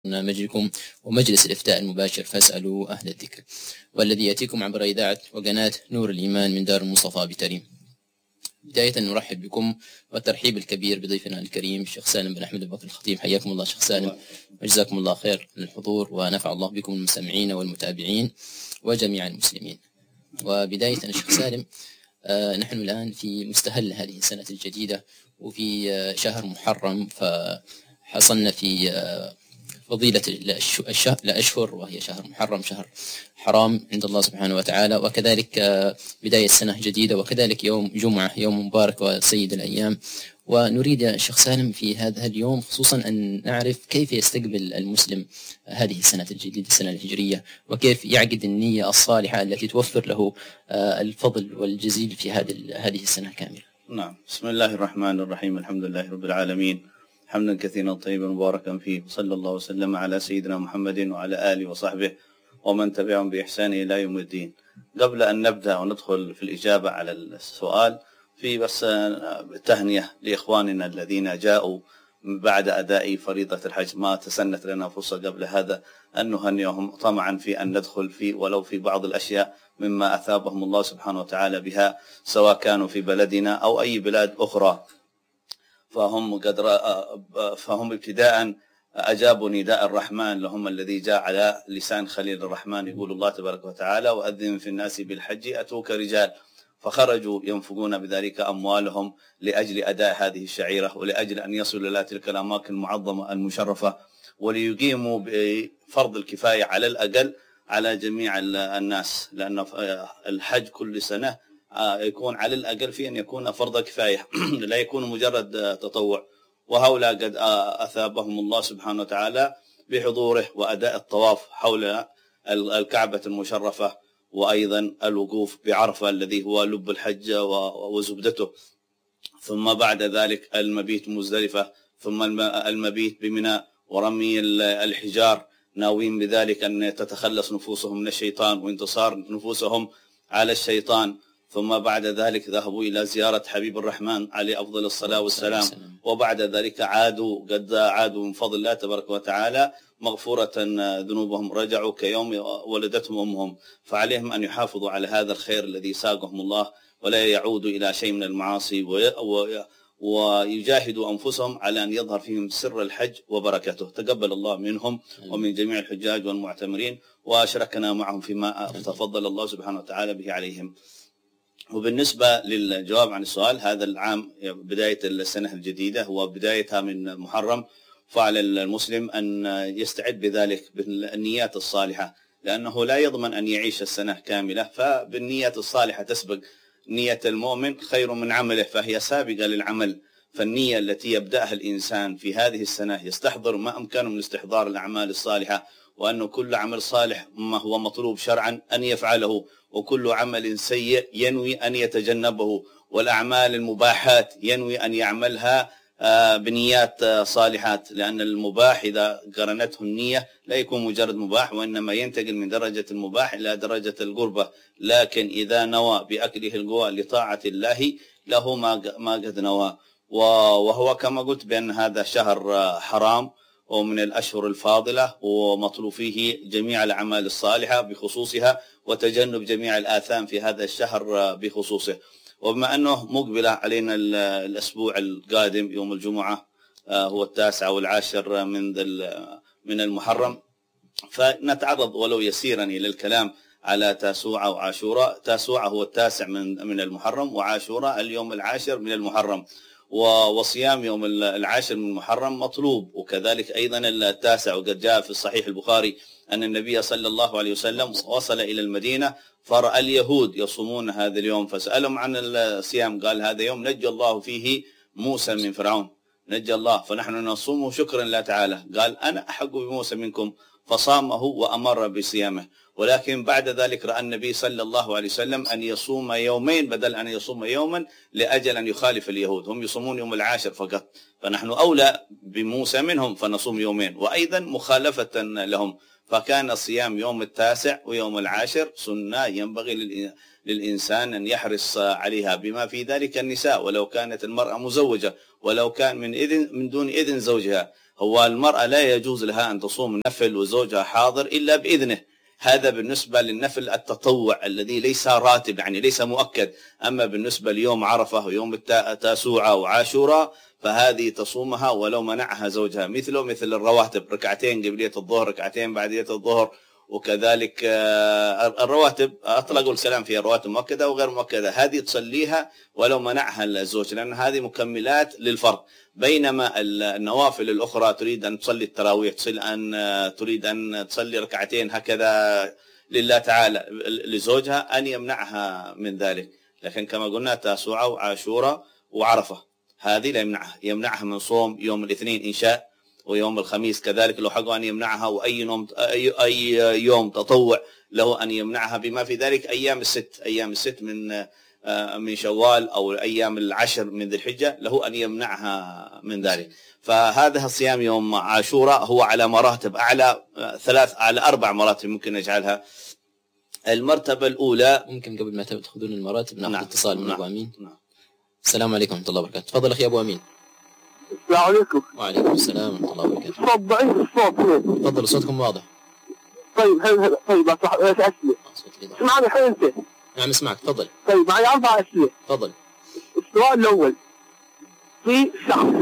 برنامجكم ومجلس الإفتاء المباشر فاسألوا أهل الذكر، والذي يأتيكم عبر إذاعة وقناة نور الإيمان من دار المصطفى بتريم. بداية نرحب بكم والترحيب الكبير بضيفنا الكريم الشيخ سالم بن أحمد البطل الخطيب. حياكم الله شيخ سالم، وجزاكم الله خير للحضور، ونفع الله بكم المستمعين والمتابعين وجميع المسلمين. وبداية الشيخ سالم، نحن الآن في مستهل هذه السنة الجديدة وفي شهر محرم، فحصلنا في فضيلة الأشهر، وهي شهر محرم، شهر حرام عند الله سبحانه وتعالى، وكذلك بداية سنة جديدة، وكذلك يوم جمعة، يوم مبارك وسيد الأيام. ونريد يا شيخ سالم في هذا اليوم خصوصا أن نعرف كيف يستقبل المسلم هذه السنة الجديدة، السنة الهجرية، وكيف يعقد النية الصالحة التي توفر له الفضل والجزيل في هذه السنة كاملة. نعم، بسم الله الرحمن الرحيم، الحمد لله رب العالمين، حمدا كثيرا طيبا مباركا فيه، صلى الله وسلم على سيدنا محمد وعلى آله وصحبه ومن تبعهم بإحسان إلى يوم الدين. قبل أن نبدأ وندخل في الإجابة على السؤال، في بس تهنئة لإخواننا الذين جاءوا بعد أداء فريضة الحج. ما تسنت لنا فرصة قبل هذا أن نهنئهم طمعا في أن ندخل في ولو في بعض الأشياء مما أثابهم الله سبحانه وتعالى بها، سواء كانوا في بلدنا أو أي بلاد أخرى. فهم ابتداء أجابوا نداء الرحمن لهم الذي جاء على لسان خليل الرحمن، يقول الله تبارك وتعالى: وأذن في الناس بالحج أتوك رجال. فخرجوا ينفقون بذلك أموالهم لأجل أداء هذه الشعيرة، ولأجل أن يصلوا إلى تلك الأماكن المعظمة المشرفة، وليقيموا بفرض الكفاية على الأقل على جميع الناس، لأن الحج كل سنة يكون على الأقل في أن يكون فرض كفاية لا يكون مجرد تطوع. وهؤلاء قد أثابهم الله سبحانه وتعالى بحضوره وأداء الطواف حول الكعبة المشرفة، وأيضا الوقوف بعرفة الذي هو لب الحج وزبدته، ثم بعد ذلك المبيت مزدلفة، ثم المبيت بمنى، ورمي الحجار، ناوين بذلك أن تتخلص نفوسهم من الشيطان وانتصار نفوسهم على الشيطان. ثم بعد ذلك ذهبوا إلى زيارة حبيب الرحمن عليه أفضل الصلاة والسلام، وبعد ذلك قد عادوا من فضل الله تبارك وتعالى مغفورة ذنوبهم، رجعوا كيوم ولدتهم أمهم. فعليهم أن يحافظوا على هذا الخير الذي ساقهم الله، ولا يعودوا إلى شيء من المعاصي، ويجاهدوا أنفسهم على أن يظهر فيهم سر الحج وبركته. تقبل الله منهم ومن جميع الحجاج والمعتمرين، وأشركنا معهم فيما تفضل الله سبحانه وتعالى به عليهم. وبالنسبة للجواب عن السؤال، هذا العام بداية السنة الجديدة هو بدايتها من محرم، فعلى المسلم أن يستعد بذلك بالنيات الصالحة، لأنه لا يضمن أن يعيش السنة كاملة، فبالنيات الصالحة تسبق نية المؤمن خير من عمله، فهي سابقة للعمل. فالنية التي يبدأها الإنسان في هذه السنة يستحضر ما أمكنه من استحضار الأعمال الصالحة، وأنه كل عمل صالح ما هو مطلوب شرعا أن يفعله، وكل عمل سيء ينوي أن يتجنبه، والأعمال المباحات ينوي أن يعملها بنيات صالحات، لأن المباح إذا قرنته النية لا يكون مجرد مباح، وإنما ينتقل من درجة المباح إلى درجة القربة. لكن إذا نوى بأكله القوى لطاعة الله له ما قد نوى. وهو كما قلت بأن هذا شهر حرام ومن الأشهر الفاضلة، ومطلوب فيه جميع الأعمال الصالحة بخصوصها، وتجنب جميع الآثام في هذا الشهر بخصوصه. وبما أنه مقبلة علينا الأسبوع القادم يوم الجمعة، هو 9 و10 من المحرم، فنتعرض ولو يسيرا إلى الكلام على تاسوعة وعاشوراء. تاسوعة هو 9 من المحرم، وعاشوراء اليوم 10 من المحرم، وصيام يوم 10 من المحرم مطلوب، وكذلك أيضا 9. وقد جاء في الصحيح البخاري أن النبي صلى الله عليه وسلم وصل إلى المدينة فرأى اليهود يصومون هذا اليوم، فسألهم عن الصيام، قال: هذا يوم نجى الله فيه موسى من فرعون، نجى الله، فنحن نصومه شكرا لله تعالى. قال: أنا أحق بموسى منكم، فصامه وأمر بصيامه. ولكن بعد ذلك رأى النبي صلى الله عليه وسلم أن يصوم يومين بدل أن يصوم يوما، لأجل أن يخالف اليهود، هم يصومون يوم 10 فقط، فنحن أولى بموسى منهم فنصوم يومين، وأيضا مخالفة لهم. فكان الصيام يوم 9 ويوم 10 سنة ينبغي للإنسان أن يحرص عليها، بما في ذلك النساء، ولو كانت المرأة مزوجة، ولو كان من دون إذن زوجها. هو المرأة لا يجوز لها أن تصوم نفل وزوجها حاضر إلا بإذنه. هذا بالنسبة للنفل التطوع الذي ليس راتب، يعني ليس مؤكد. أما بالنسبة ليوم عرفة ويوم التاسوعة وعاشوراء فهذه تصومها ولو منعها زوجها، مثل الرواتب، ركعتين قبلية الظهر، ركعتين بعدية الظهر، وكذلك الرواتب أطلقوا الكلام فيها، الرواتب مؤكدة وغير مؤكدة، هذه تصليها ولو منعها الزوج، لأن هذه مكملات للفرض. بينما النوافل الأخرى تريد أن تصلي التراويح، تريد أن تصلي ركعتين هكذا لله تعالى لزوجها، أن يمنعها من ذلك. لكن كما قلنا تاسوعة وعاشوراء وعرفة هذه لا يمنعها من صوم يوم الاثنين إن شاء، ويوم الخميس كذلك لو حقوا أن يمنعها، وأي يوم تطوع له أن يمنعها، بما في ذلك أيام الست من شوال أو أيام العشر من ذي الحجة له أن يمنعها من ذلك. فهذا الصيام يوم عاشوراء هو على مراتب أعلى، على 4 مراتب ممكن نجعلها. المرتبة الأولى، ممكن قبل ما تأخذون المراتب نأخذ اتصال من أبو أمين. السلام عليكم ورحمة الله وبركاته. تفضل أخي أبو أمين. السلام عليكم. وعليكم السلام ورحمة الله وبركاته. الصوت ضعيف، الصوت. تفضل صوتكم واضح. طيب أسئلة. اسمعني الحين أنت. نعم اسمعك، تفضل. طيب معي 4 أسئلة. تفضل. السؤال الأول، في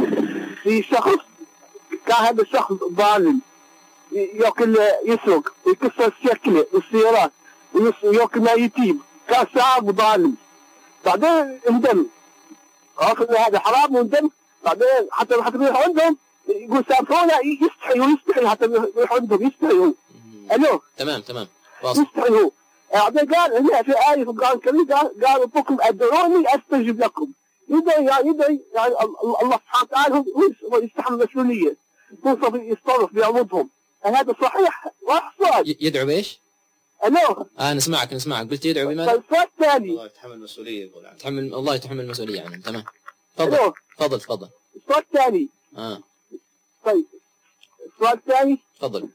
شخص كان هذا الشخص ظالم، ياكل يسرق ويكسر الشكل والسيارات وياكل ما يتيم، كان شاب ظالم، بعدين اندم، عرف ان هذا حرام واندم، بعدين حتى يروح عندهم يقول سامحونا، يستحي حتى يروح عندهم يستحي. الو تمام يستحي هو. بعدين قال هنا في آية في القرآن الكريم، قال ربكم ادعوني استجب لكم. يدعي يعني الله سبحانه وتعالى هو يستحمل المسؤولية، هو يتصرف بيعوضهم. هذا صحيح؟ راح صاد يدعو بايش؟ الو نسمعك قلت يدعو بماذا؟ السؤال الثاني، الله يتحمل المسؤولية، يقول الله يتحمل المسؤولية يعني. تمام تفضل. تفضل. السؤال الثاني. طيب السؤال الثاني، تفضل.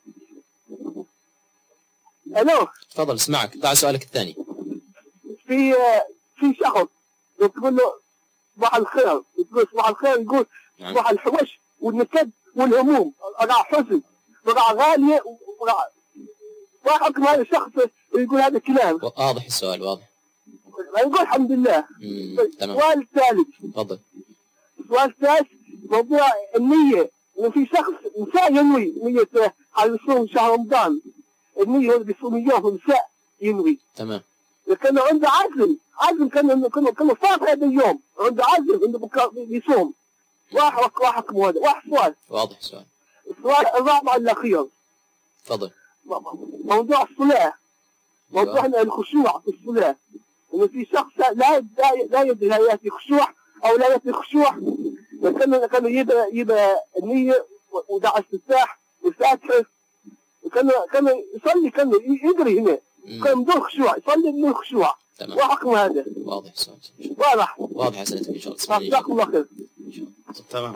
الو تفضل اسمعك، ضع سؤالك الثاني. في شخص تقول له صباح الخير، يقول صباح الخير، يقول صباح الحوش والنكد والهموم، رقع حزن، رقع غالية، ما حكم هذا الشخص يقول هذا الكلام؟ واضح السؤال، واضح. يقول الحمد لله. تمام. السؤال الثالث. تفضل. السؤال الثالث موضوع النية، إنه في شخص نساء ينوي نية على يصوم شهر رمضان، النية هو بيصوم يوم نساء ينوي. تمام. لكن عنده عزم كان صار هذا اليوم، عنده عزم انه بيصوم. واحد حكمه هذا، واحد سؤال. واضح السؤال. السؤال الرابع الأخير. تفضل. موضوع الصلاة، موضوع الخشوع في الصلاة، إنه في شخص لا يدري لا يأتي خشوع أو لا يأتي خشوع، كان يبقى النية ودع السفاح وفاتحة، كان يصلي، كان يجري هنا، كان بدون خشوع، يصلي بدون خشوع. تمام. وحكم هذا. واضح السؤال. واضح أسئلتك إن شاء الله. جزاكم الله خير. تمام.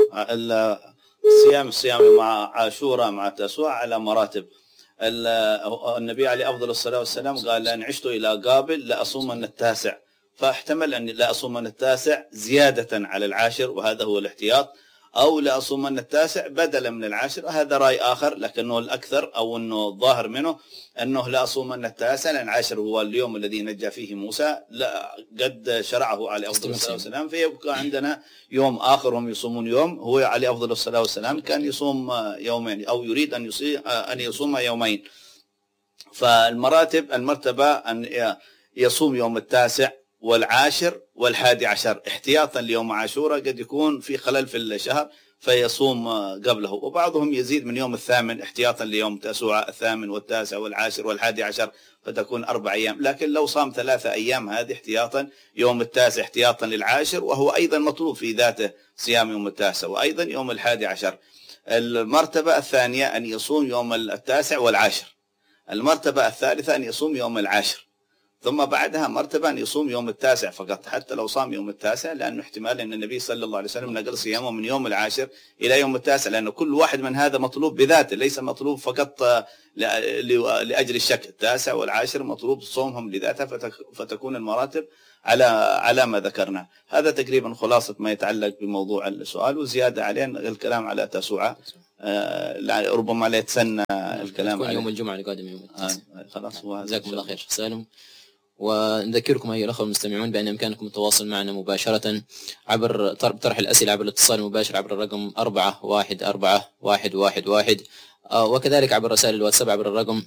الصيام مع عاشوراء مع تاسوعة على مراتب. النبي عليه أفضل الصلاة والسلام قال لأن عشت إلى قابل لأصومن التاسع، فاحتمل أن لا أصومن التاسع زيادة على العاشر، وهذا هو الاحتياط، أو لا أصومن التاسع بدلا من العاشر، هذا رأي آخر، لكنه الأكثر أو أنه الظاهر منه أنه لا أصومن التاسع، لأن العاشر هو اليوم الذي نجى فيه موسى، لا قد شرعه على أفضل الصلاة والسلام، فيبقى عندنا يوم آخر هم يصومون يوم، هو عليه أفضل الصلاة والسلام كان يصوم يومين أو يريد أن يصوم يومين. فالمراتب، المرتبة أن يصوم يوم التاسع والعاشر والحادي عشر احتياطا ليوم عاشوراء، قد يكون في خلل في الشهر فيصوم قبله، وبعضهم يزيد من يوم الثامن احتياطا ليوم تاسوعة، الثامن والتاسع والعاشر والحادي عشر، فتكون 4 أيام. لكن لو صام 3 أيام هذه احتياطا، يوم التاسع احتياطا للعاشر، وهو أيضا مطلوب في ذاته صيام يوم التاسع، وأيضا يوم الحادي عشر. المرتبة الثانية أن يصوم يوم التاسع والعاشر. المرتبة الثالثة أن يصوم يوم العاشر. ثم بعدها مرتبة أن يصوم يوم التاسع فقط، حتى لو صام يوم التاسع، لأنه احتمال أن النبي صلى الله عليه وسلم نقل صيامه من يوم العاشر إلى يوم التاسع، لأنه كل واحد من هذا مطلوب بذاته، ليس مطلوب فقط لأجل الشك. التاسع والعاشر مطلوب صومهم لذاتها، فتكون المراتب على ما ذكرنا. هذا تقريبا خلاصة ما يتعلق بموضوع السؤال، وزيادة عليه الكلام على تسوعة، ربما لا يتسنى الكلام عليه يوم الجمعة القادم يوم التاسع. خلاص. جزاكم الله خير شيخ سالم. ونذكركم أيها الأخوة المستمعون بأن إمكانكم التواصل معنا مباشرة عبر طرح الأسئلة عبر الاتصال المباشر عبر الرقم 414111، وكذلك عبر رسائل الواتساب عبر الرقم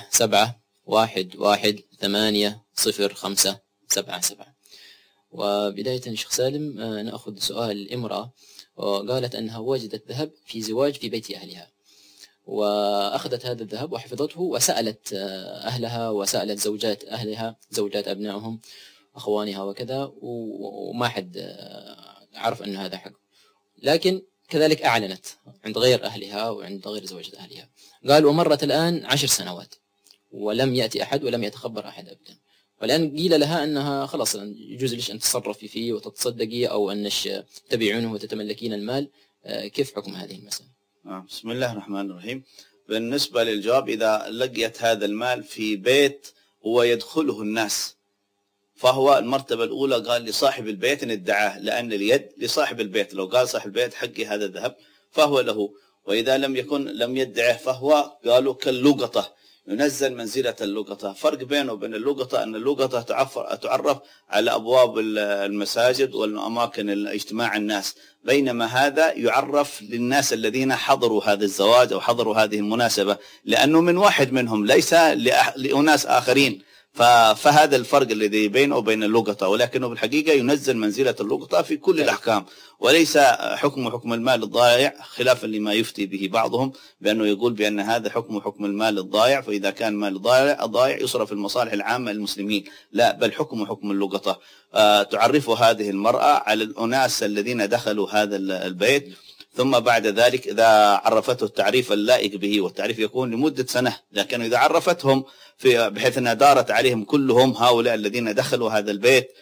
7711800577. وبداية شيخ سالم نأخذ سؤال امرأة قالت أنها وجدت ذهب في زواج في بيت أهلها، وأخذت هذا الذهب وحفظته، وسألت أهلها وسألت زوجات أهلها، زوجات أبنائهم أخوانها وكذا، وما حد عرف أن هذا حق، لكن كذلك أعلنت عند غير أهلها وعند غير زوجات أهلها. قال ومرت الآن 10 سنوات ولم يأتي أحد ولم يتخبر أحد أبدا، والآن قيل لها أنها خلاص يجوز ليش أن تتصرفي فيه وتتصدقي أو أنش تبيعونه وتتملكين المال. كيف حكم هذه المسألة؟ بسم الله الرحمن الرحيم. بالنسبة للجواب، إذا لقيت هذا المال في بيت ويدخله الناس، فهو المرتبة الأولى قال لصاحب البيت إن ادعاه، لأن اليد لصاحب البيت. لو قال صاحب البيت حقي هذا الذهب فهو له، وإذا لم يدعه فهو قالوا كاللقطة، ينزل منزلة اللقطة. فرق بينه وبين اللقطة أن اللقطة تعرف على أبواب المساجد والأماكن اجتماع الناس، بينما هذا يعرف للناس الذين حضروا هذا الزواج أو حضروا هذه المناسبة، لأنه من واحد منهم ليس لأناس آخرين. فهذا الفرق الذي بينه وبين اللقطة، ولكنه بالحقيقة ينزل منزلة اللقطة في كل الأحكام، وليس حكم المال الضائع، خلافا لما يفتي به بعضهم بأنه يقول بأن هذا حكم المال الضائع، فإذا كان مال ضائع يصرف المصالح العامة للمسلمين. لا، بل حكم اللقطة. تعرف هذه المرأة على الأناس الذين دخلوا هذا البيت، ثم بعد ذلك إذا عرفته التعريف اللائق به، والتعريف يكون لمدة سنة، لكن إذا عرفتهم بحيث أنها دارت عليهم كلهم هؤلاء الذين دخلوا هذا البيت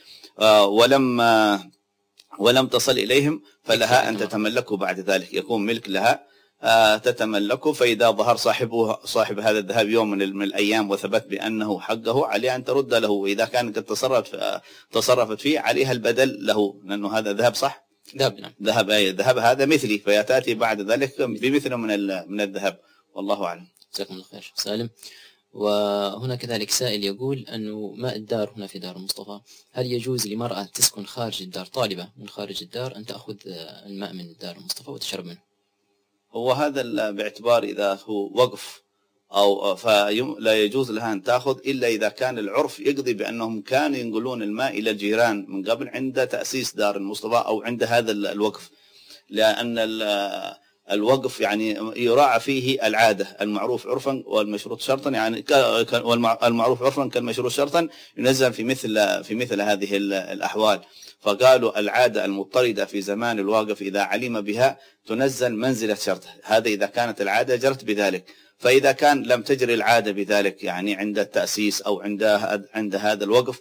ولم تصل إليهم، فلها أن تتملكه بعد ذلك، يكون ملك لها تتملكه. فإذا ظهر صاحب هذا الذهب يوم من الأيام وثبت بأنه حقه، عليه أن ترد له، وإذا كانت قد تصرفت فيه عليها البدل له، لأنه هذا ذهب صح؟ ذهب هذا مثلي، فيأتي بعد ذلك بمثله من الذهب، والله أعلم. جزاكم الله خير سالم. وهنا كذلك سائل يقول أنه ماء الدار هنا في دار المصطفى، هل يجوز لمرأة تسكن خارج الدار، طالبة من خارج الدار، أن تأخذ الماء من دار المصطفى وتشرب منه؟ هو هذا باعتبار إذا هو وقف أو فلا يجوز لها أن تأخذ إلا إذا كان العرف يقضي بأنهم كانوا ينقلون الماء إلى الجيران من قبل عند تأسيس دار المصطفى أو عند هذا الوقف، لأن الوقف يعني يراعى فيه العادة، المعروف عرفا والمشروط شرطا، يعني المعروف عرفا كالمشروط شرطا، ينزل في مثل هذه الأحوال. فقالوا العادة المضطردة في زمان الواقف إذا علم بها تنزل منزلة شرط، هذا إذا كانت العادة جرت بذلك. فإذا كان لم تجري العادة بذلك، يعني عند التأسيس أو عند هذا الوقف،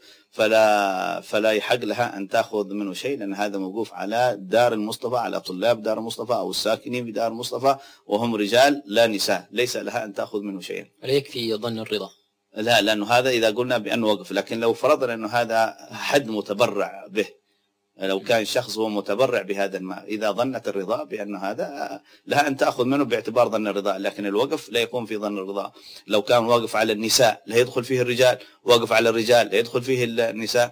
فلا يحق لها أن تأخذ منه شيء، لأن هذا موقوف على دار المصطفى، على طلاب دار المصطفى أو الساكنين بدار المصطفى، وهم رجال لا نساء، ليس لها أن تأخذ منه شيئا. ولا يكفي ظن الرضا؟ لا، لأنه هذا إذا قلنا بأنه وقف، لكن لو فرضنا أنه هذا حد متبرع به، لو كان شخص هو متبرع بهذا الماء، إذا ظنت الرضا بأن هذا لها أن تأخذ منه باعتبار ظن الرضا، لكن الوقف لا يكون في ظن الرضا. لو كان واقف على النساء لا يدخل فيه الرجال، واقف على الرجال لا يدخل فيه النساء.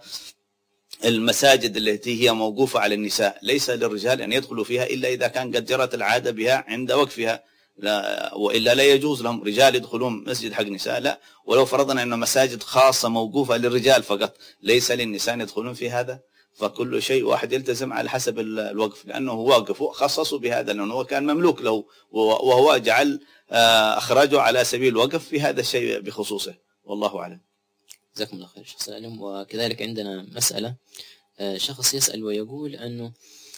المساجد التي هي موقوفة على النساء ليس للرجال أن يدخلوا فيها إلا إذا كان قد جرت العادة بها عند وقفها، وإلا لا يجوز لهم رجال يدخلون مسجد حق نساء، لا. ولو فرضنا أن مساجد خاصة موقوفة للرجال فقط ليس للنساء يدخلون في هذا، فكل شيء واحد يلتزم على حسب الوقف، لأنه واقف خصصوا بهذا، لأنه هو كان مملوك له، وهو جعل أخرجه على سبيل الوقف في هذا الشيء بخصوصه، والله أعلم. جزاكم الله خير شيخ سالم. وكذلك عندنا مسألة، شخص يسأل ويقول أنه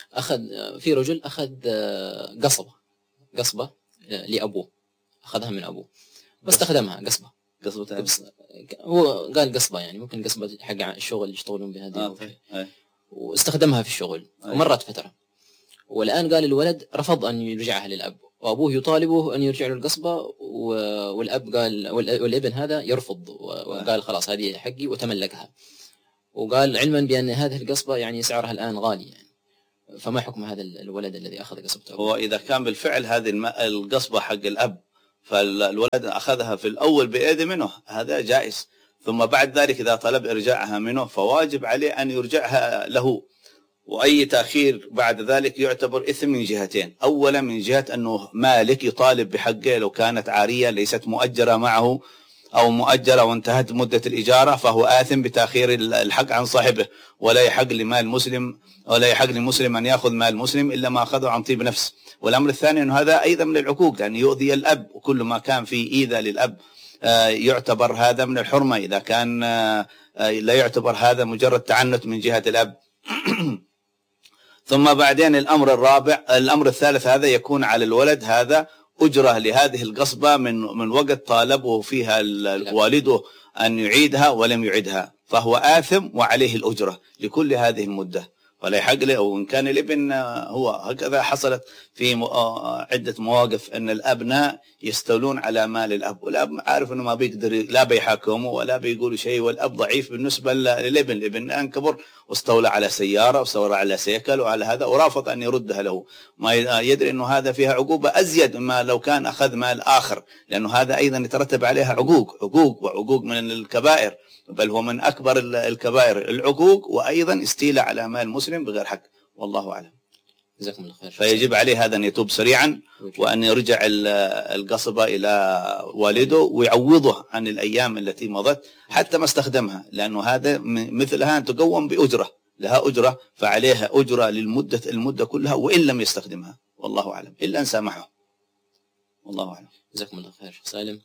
في رجل أخذ قصبة لأبوه، أخذها من أبوه واستخدمها قصبة، قصبة هو قال قصبة، يعني ممكن قصبة حق الشغل يشتغلون بهذه واستخدمها في الشغل ومرت فترة، والآن قال الولد رفض أن يرجعها للأب، وأبوه يطالبه أن يرجع له القصبة، والأب قال والابن هذا يرفض وقال خلاص هذه حقي وتملكها، وقال علما بأن هذه القصبة يعني سعرها الآن غالي يعني. فما حكم هذا الولد الذي أخذ قصبته؟ هو إذا كان بالفعل هذه القصبة حق الأب فالولد أخذها في الأول بإيد منه هذا جائز، ثم بعد ذلك إذا طلب إرجاعها منه فواجب عليه أن يرجعها له، وأي تأخير بعد ذلك يعتبر إثم من جهتين. أولا من جهة أنه مالك يطالب بحقه، لو كانت عارية ليست مؤجرة معه أو مؤجرة وانتهت مدة الإجارة فهو آثم بتأخير الحق عن صاحبه، ولا يحق لمسلم أن يأخذ مال مسلم إلا ما أخذه عن طيب نفس. والأمر الثاني أنه هذا أيضا من العقوق، لأن يؤذي الأب، وكل ما كان في إيذاء للأب يعتبر هذا من الحرمة، إذا كان لا يعتبر هذا مجرد تعنت من جهة الأب. ثم بعدين الأمر الثالث هذا يكون على الولد هذا أجرة لهذه القصبة من وقت طالبه فيها والده أن يعيدها ولم يعيدها، فهو آثم وعليه الأجرة لكل هذه المدة، ولا يحق له. وإن كان الابن هو هكذا حصلت في عدة مواقف أن الأبناء يستولون على مال الأب، والأب عارف أنه ما بيقدر لا بيحاكمه ولا بيقول شيء، والأب ضعيف بالنسبة للابن. الابن الآن كبر واستولى على سيارة واستولى على سيكل وعلى هذا، ورافض أن يردها له، ما يدري أنه هذا فيها عقوبة أزيد ما لو كان أخذ مال آخر، لأنه هذا أيضا يترتب عليها عقوق من الكبائر، بل هو من أكبر الكبائر العقوق، وأيضا استيلاء على مال مسلم بغير حق، والله أعلم. جزاكم الله خير. فيجب عليه هذا أن يتوب سريعا وأن يرجع القصبة إلى والده ويعوضه عن الأيام التي مضت حتى ما استخدمها، لأنه هذا مثلها أن تقوم بأجرة، لها أجرة فعليها أجرة المدة كلها وإن لم يستخدمها، والله أعلم، إلا أن سامحه، والله أعلم. جزاكم الله خير سالم.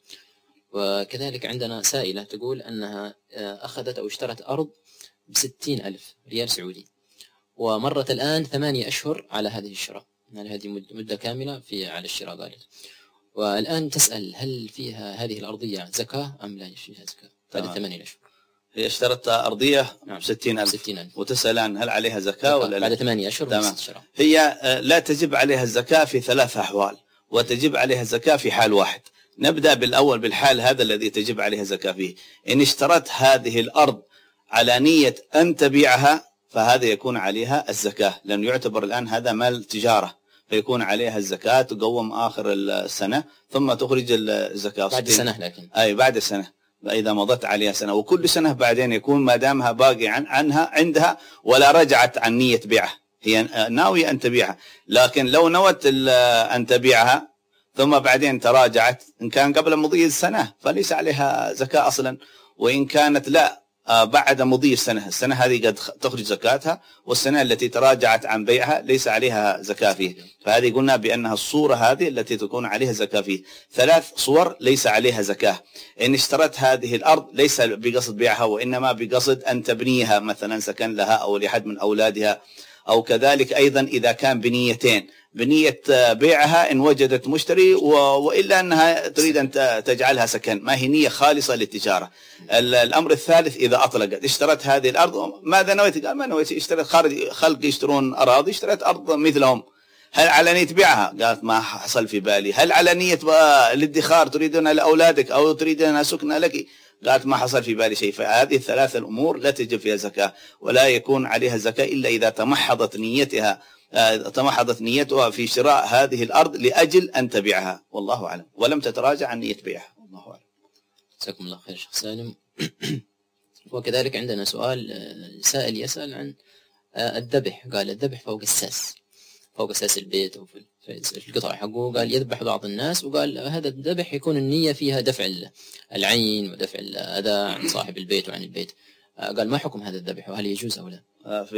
وكذلك عندنا سائلة تقول أنها أخذت أو اشترت أرض ب60,000 ريال سعودي، ومرت الآن 8 أشهر على هذه الشراء، يعني هذه مدة كاملة على الشراء قالت، والآن تسأل هل فيها هذه الأرضية زكاة أم لا فيها زكاة بعد 8 أشهر؟ هي اشترت أرضية ب60,000 وتسأل عن هل عليها زكاة ولا لا بعد 8 أشهر من الشراء. هي لا تجب عليها الزكاة في 3 أحوال، وتجب عليها الزكاة في حال واحد. نبدأ بالأول بالحال هذا الذي تجب عليها زكاة فيه. إن اشترت هذه الأرض على نية أن تبيعها فهذا يكون عليها الزكاة، لأنه يعتبر الآن هذا مال تجارة، فيكون عليها الزكاة تقوم آخر السنة ثم تخرج الزكاة بعد سنة، لكن بعد سنة إذا مضت عليها سنة، وكل سنة بعدين يكون ما دامها باقي عنها عندها ولا رجعت عن نية بيعها، هي ناوية أن تبيعها، لكن لو نوت أن تبيعها ثم بعدين تراجعت، إن كان قبل مضي السنة فليس عليها زكاة أصلا، وإن كانت لا بعد مضي السنة هذه قد تخرج زكاتها، والسنة التي تراجعت عن بيعها ليس عليها زكاة فيه. فهذه قلنا بأنها الصورة هذه التي تكون عليها زكاة فيه. 3 صور ليس عليها زكاة. إن اشترت هذه الأرض ليس بقصد بيعها وإنما بقصد أن تبنيها مثلا سكن لها أو لأحد من أولادها، أو كذلك أيضا إذا كان بنيتين، بنية بيعها إن وجدت مشتري وإلا أنها تريد أن تجعلها سكن، ما هي نية خالصة للتجارة. الأمر الثالث إذا أطلقت، اشترت هذه الأرض ماذا نويت؟ قال ما نويت، اشترت خلق يشترون أراضي، اشترت أرض مثلهم، هل على نية بيعها؟ قالت ما حصل في بالي. هل على نية الادخار تريدون لأولادك أو تريدون سكن لك؟ قالت ما حصل في بالي شيء. فهذه ال3 الأمور لا تجب فيها زكاة، ولا يكون عليها زكاة إلا إذا تمحضت نيتها في شراء هذه الأرض لأجل أن تبيعها، والله أعلم، ولم تتراجع عن نية بيعها، والله أعلم. جزاكم الله خير شيخ سالم. وكذلك عندنا سؤال، سائل يسأل عن الذبح، قال الذبح فوق أساس البيت أو في القطع حقه، قال يذبح بعض الناس، وقال هذا الذبح يكون النية فيها دفع العين ودفع الأذى عن صاحب البيت وعن البيت، قال ما حكم هذا الذبح وهل يجوز أو لا؟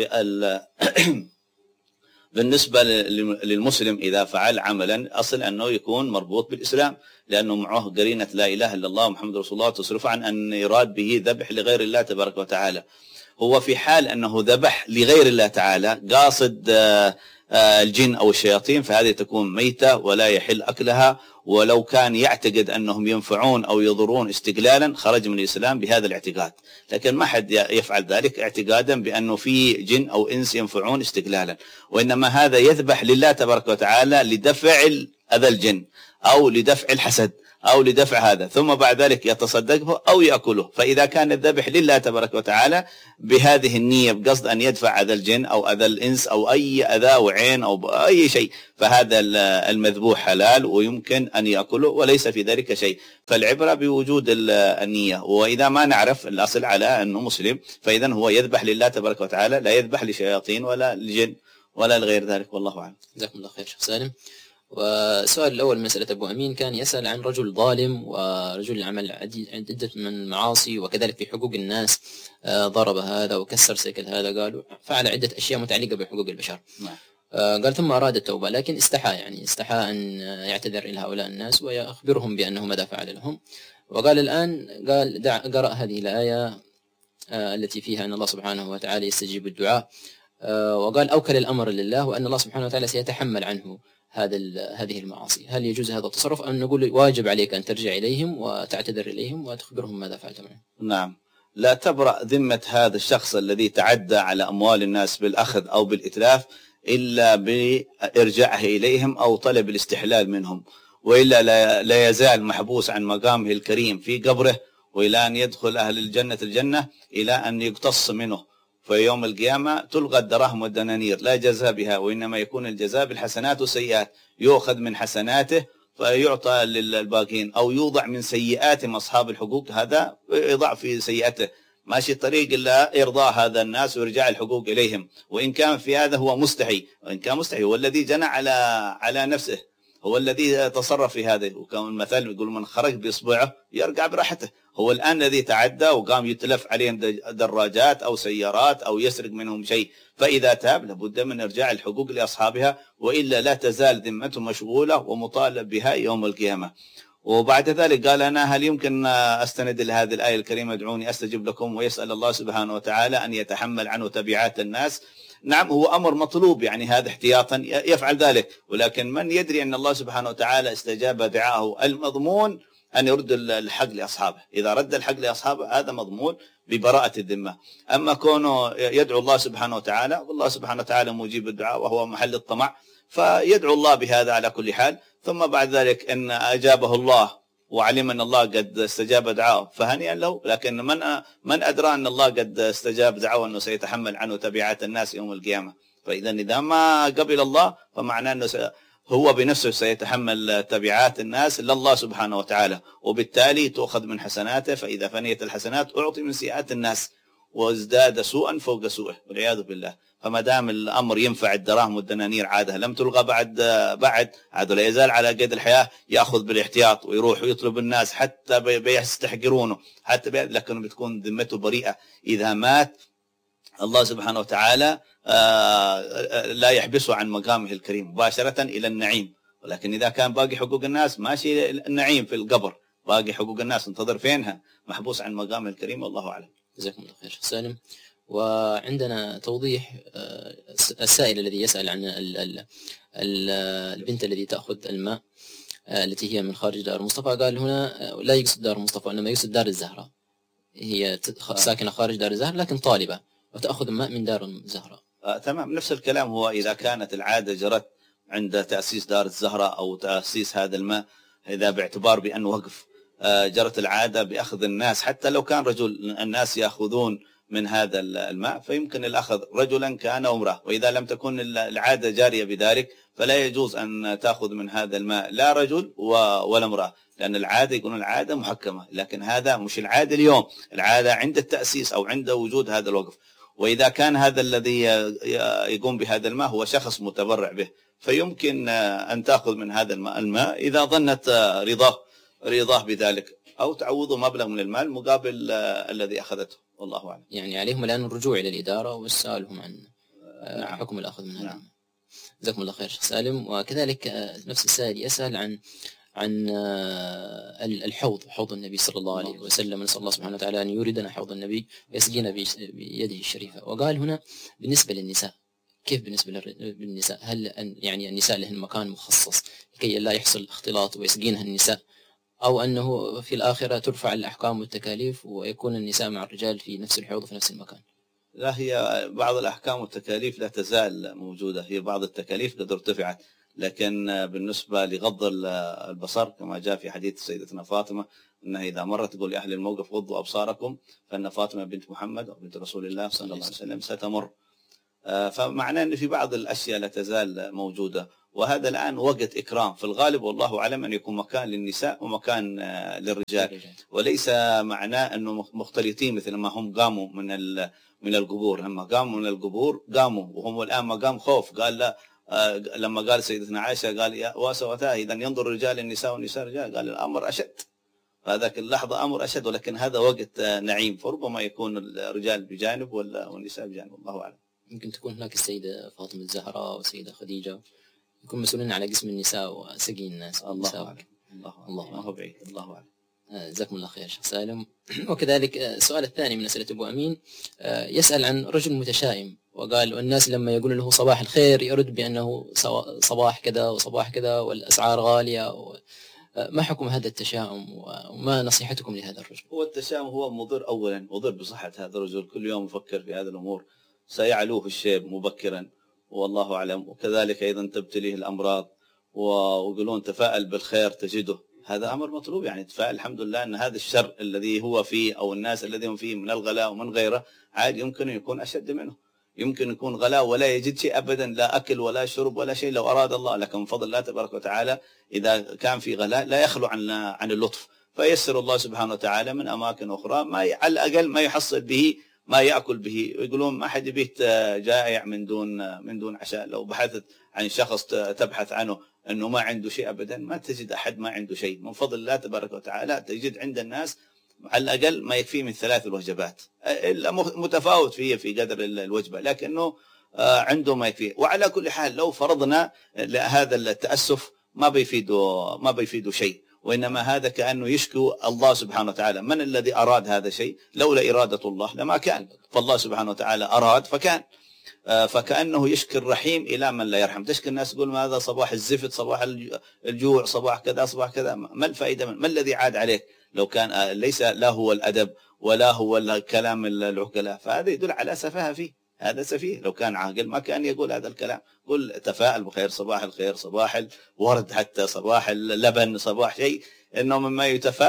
بالنسبة للمسلم إذا فعل عملا أصل أنه يكون مربوط بالإسلام، لأنه معه قرينة لا إله إلا الله محمد رسول الله تصرف عن أن يراد به ذبح لغير الله تبارك وتعالى. هو في حال أنه ذبح لغير الله تعالى قاصد الجن أو الشياطين فهذه تكون ميتة ولا يحل أكلها، ولو كان يعتقد أنهم ينفعون أو يضرون استقلالا خرج من الإسلام بهذا الاعتقاد. لكن ما حد يفعل ذلك اعتقادا بأنه في جن أو إنس ينفعون استقلالا، وإنما هذا يذبح لله تبارك وتعالى لدفع أذى الجن أو لدفع الحسد أو لدفع هذا، ثم بعد ذلك يتصدق به أو يأكله. فإذا كان الذبح لله تبارك وتعالى بهذه النية بقصد أن يدفع أذى الجن أو أذى الإنس أو أي أذى وعين أو أي شيء، فهذا المذبوح حلال ويمكن أن يأكله وليس في ذلك شيء. فالعبرة بوجود النية، وإذا ما نعرف الأصل على أنه مسلم فإذا هو يذبح لله تبارك وتعالى، لا يذبح لشياطين ولا لجن ولا لغير ذلك، والله أعلم. جزاكم الله خير شيخ سالم. والسؤال الأول مسألة أبو أمين كان يسأل عن رجل ظالم ورجل عمل عدة من المعاصي وكذلك في حقوق الناس، ضرب هذا وكسر سيكل هذا، قالوا فعل عدة أشياء متعلقة بحقوق البشر. قال ثم أراد التوبة لكن استحى أن يعتذر إلى هؤلاء الناس ويخبرهم بأنه ماذا فعل لهم. وقال الآن قرأ هذه الآية التي فيها أن الله سبحانه وتعالى يستجيب الدعاء، وقال أوكل الأمر لله وأن الله سبحانه وتعالى سيتحمل عنه هذه المعاصي. هل يجوز هذا التصرف أم نقول واجب عليك أن ترجع إليهم وتعتذر إليهم وتخبرهم ماذا فعلت معهم؟ نعم، لا تبرأ ذمة هذا الشخص الذي تعدى على أموال الناس بالأخذ أو بالإتلاف إلا بإرجاعه إليهم أو طلب الاستحلال منهم، وإلا لا يزال محبوس عن مقامه الكريم في قبره، وإلى أن يدخل أهل الجنة إلى أن يقتص منه. في يوم القيامة تلغى الدراهم والدنانير، لا جزاء بها، وإنما يكون الجزاء بالحسنات والسيئات، يؤخذ من حسناته فيعطى للباقين، أو يوضع من سيئاتهم أصحاب الحقوق، هذا يضع في سيئته، ماشي طريق إلا إرضاء هذا الناس وإرجاع الحقوق إليهم. وإن كان في هذا هو مستحي، وإن كان مستحي هو الذي جنى على نفسه، هو الذي تصرف في هذا. وكان المثل يقول من خرج بإصبعه يرجع براحته، هو الآن الذي تعدى وقام يتلف عليهم دراجات أو سيارات أو يسرق منهم شيء، فإذا تاب لابد من إرجاع الحقوق لأصحابها، وإلا لا تزال ذمته مشغولة ومطالب بها يوم القيامة. وبعد ذلك قال أنا هل يمكن أستند لهذه الآية الكريمة ادعوني أستجب لكم، ويسأل الله سبحانه وتعالى أن يتحمل عنه تبعات الناس. نعم، هو أمر مطلوب، يعني هذا احتياطا يفعل ذلك، ولكن من يدري أن الله سبحانه وتعالى استجاب دعاءه؟ المضمون أن يرد الحق لأصحابه، إذا رد الحق لأصحابه هذا مضمون ببراءة الذمة. أما كونه يدعو الله سبحانه وتعالى، والله سبحانه وتعالى مجيب الدعاء وهو محل الطمع، فيدعو الله بهذا على كل حال. ثم بعد ذلك إن أجابه الله وعلم أن الله قد استجاب دعاءه فهنيئا له، لكن من أدرى أن الله قد استجاب دعوه أنه سيتحمل عنه تبعات الناس يوم القيامة. فإذا إذا ما قبل الله فمعناه أنه هو بنفسه سيتحمل تبعات الناس لله سبحانه وتعالى، وبالتالي تؤخذ من حسناته، فإذا فنيت الحسنات أعطي من سيئات الناس وازداد سوءا فوق سوءه والعياذ بالله. فما دام الأمر ينفع الدراهم والدنانير عادة لم تلغى بعد عاد لا يزال على قيد الحياة، يأخذ بالاحتياط ويروح ويطلب الناس حتى بيستحقرونه، حتى لكن بتكون ذمته بريئة. إذا مات الله سبحانه وتعالى لا يحبسه عن مقامه الكريم مباشرة إلى النعيم، ولكن إذا كان باقي حقوق الناس ماشي النعيم في القبر، باقي حقوق الناس انتظر فينها، محبوس عن مقامه الكريم، والله أعلم. جزاكم الله خير سالم. وعندنا توضيح السائل الذي يسأل عن البنت التي تأخذ الماء التي هي من خارج دار المصطفى، قال هنا لا يقصد دار المصطفى إنما يقصد دار الزهراء، هي ساكنة خارج دار الزهراء لكن طالبة وتأخذ الماء من دار الزهراء. تمام، نفس الكلام. هو إذا كانت العادة جرت عند تأسيس دار الزهراء أو تأسيس هذا الماء، إذا باعتبار بأنه وقف جرت العادة بأخذ الناس، حتى لو كان رجل الناس يأخذون من هذا الماء فيمكن الأخذ رجلا كان أمره، وإذا لم تكن العادة جارية بذلك فلا يجوز أن تأخذ من هذا الماء لا رجل ولا امرأة، لأن العادة يكون العادة محكمة، لكن هذا مش العادة اليوم، العادة عند التأسيس أو عند وجود هذا الوقف. وإذا كان هذا الذي يقوم بهذا الماء هو شخص متبرع به فيمكن أن تأخذ من هذا الماء إذا ظنت رضاه بذلك، أو تعوضه مبلغ من المال مقابل الذي أخذته، والله أعلم. يعني عليهم الآن الرجوع إلى الإدارة وسؤالهم عن حكم الأخذ من هذا. نعم. جزاكم الله خير سالم. وكذلك نفس السائل يسأل عن حوض النبي صلى الله عليه وسلم، نسأل الله سبحانه وتعالى أن يوردنا حوض النبي ويسقينا بيده الشريفة. وقال هنا بالنسبة للنساء كيف بالنسبة للنساء؟ هل يعني النساء لهن مكان مخصص لكي لا يحصل اختلاط ويسقينها النساء، أو أنه في الآخرة ترفع الأحكام والتكاليف ويكون النساء مع الرجال في نفس الحوض وفي نفس المكان؟ لا، هي بعض الأحكام والتكاليف لا تزال موجودة، هي بعض التكاليف قد ارتفعت، لكن بالنسبة لغض البصر كما جاء في حديث سيدتنا فاطمة أنها إذا مرت تقول لأهل الموقف غضوا أبصاركم، فإن فاطمة بنت محمد وبنت رسول الله صلى الله عليه وسلم ستمر. فمعناه أن في بعض الأشياء لا تزال موجودة، وهذا الآن وقت إكرام في الغالب، والله أعلم أن يكون مكان للنساء ومكان للرجال، وليس معناه أنه مختلطين مثل ما هم قاموا من القبور. لما قاموا من القبور قاموا وهم الآن مقام خوف. قال لا، لما قال سيدتنا عائشة قال يا واسوتاه إذا ينظر الرجال النساء والنساء الرجال، قال الأمر أشد، هذاك اللحظة أمر أشد، ولكن هذا وقت نعيم، فربما يكون الرجال بجانب والنساء بجانب، الله أعلم. يمكن تكون هناك السيدة فاطمة الزهراء والسيدة خديجة يكون مسؤولين على قسم النساء وسقي الناس. الله أعلم. الله ما هو بعيد، الله أعلم. جزاكم الله خير شيخ سالم. وكذلك السؤال الثاني من أسئلة أبو أمين يسأل عن رجل متشائم، وقال والناس لما يقول له صباح الخير يرد بأنه صباح كذا وصباح كذا والأسعار غالية. ما حكم هذا التشاؤم وما نصيحتكم لهذا الرجل؟ هو التشاؤم هو مضر، أولا مضر بصحة هذا الرجل، كل يوم يفكر في هذه الأمور سيعلوه الشيب مبكرا والله أعلم، وكذلك أيضا تبتليه الأمراض، ويقولون تفاءل بالخير تجده، هذا أمر مطلوب، يعني تفاءل الحمد لله أن هذا الشر الذي هو فيه أو الناس الذين فيه من الغلاء ومن غيره عادي يمكن يكون أشد منه، يمكن يكون غلاء ولا يجد شيء أبدا، لا أكل ولا شرب ولا شيء لو أراد الله، لكن من فضل الله تبارك وتعالى إذا كان في غلاء لا يخلو عن اللطف، فيسر الله سبحانه وتعالى من أماكن أخرى ما على الأقل ما يحصل به ما يأكل به. ويقولون ما حد يبيت جائع من دون عشاء، لو بحثت عن شخص تبحث عنه أنه ما عنده شيء أبدا ما تجد أحد ما عنده شيء، من فضل الله تبارك وتعالى تجد عند الناس على الأقل ما يكفيه من 3 وجبات، متفاوت فيه في قدر الوجبة لكنه عنده ما يكفيه. وعلى كل حال لو فرضنا هذا التأسف ما بيفيده شيء، وإنما هذا كأنه يشكو الله سبحانه وتعالى، من الذي أراد هذا الشيء؟ لولا إرادة الله لما كان، فالله سبحانه وتعالى أراد فكان، فكأنه يشكي الرحيم إلى من لا يرحم. تشكي الناس تقول ما هذا صباح الزفت، صباح الجوع، صباح كذا صباح كذا، ما الفائدة ما الذي عاد عليك لو كان ليس لا هو الأدب ولا هو الكلام العقلاء، فهذا يدل على سفاهة فيه، هذا سفيه، لو كان عاقل ما كان يقول هذا الكلام. قل تفاءل بخير، صباح الخير، صباح الورد، حتى صباح اللبن، صباح شيء انه مما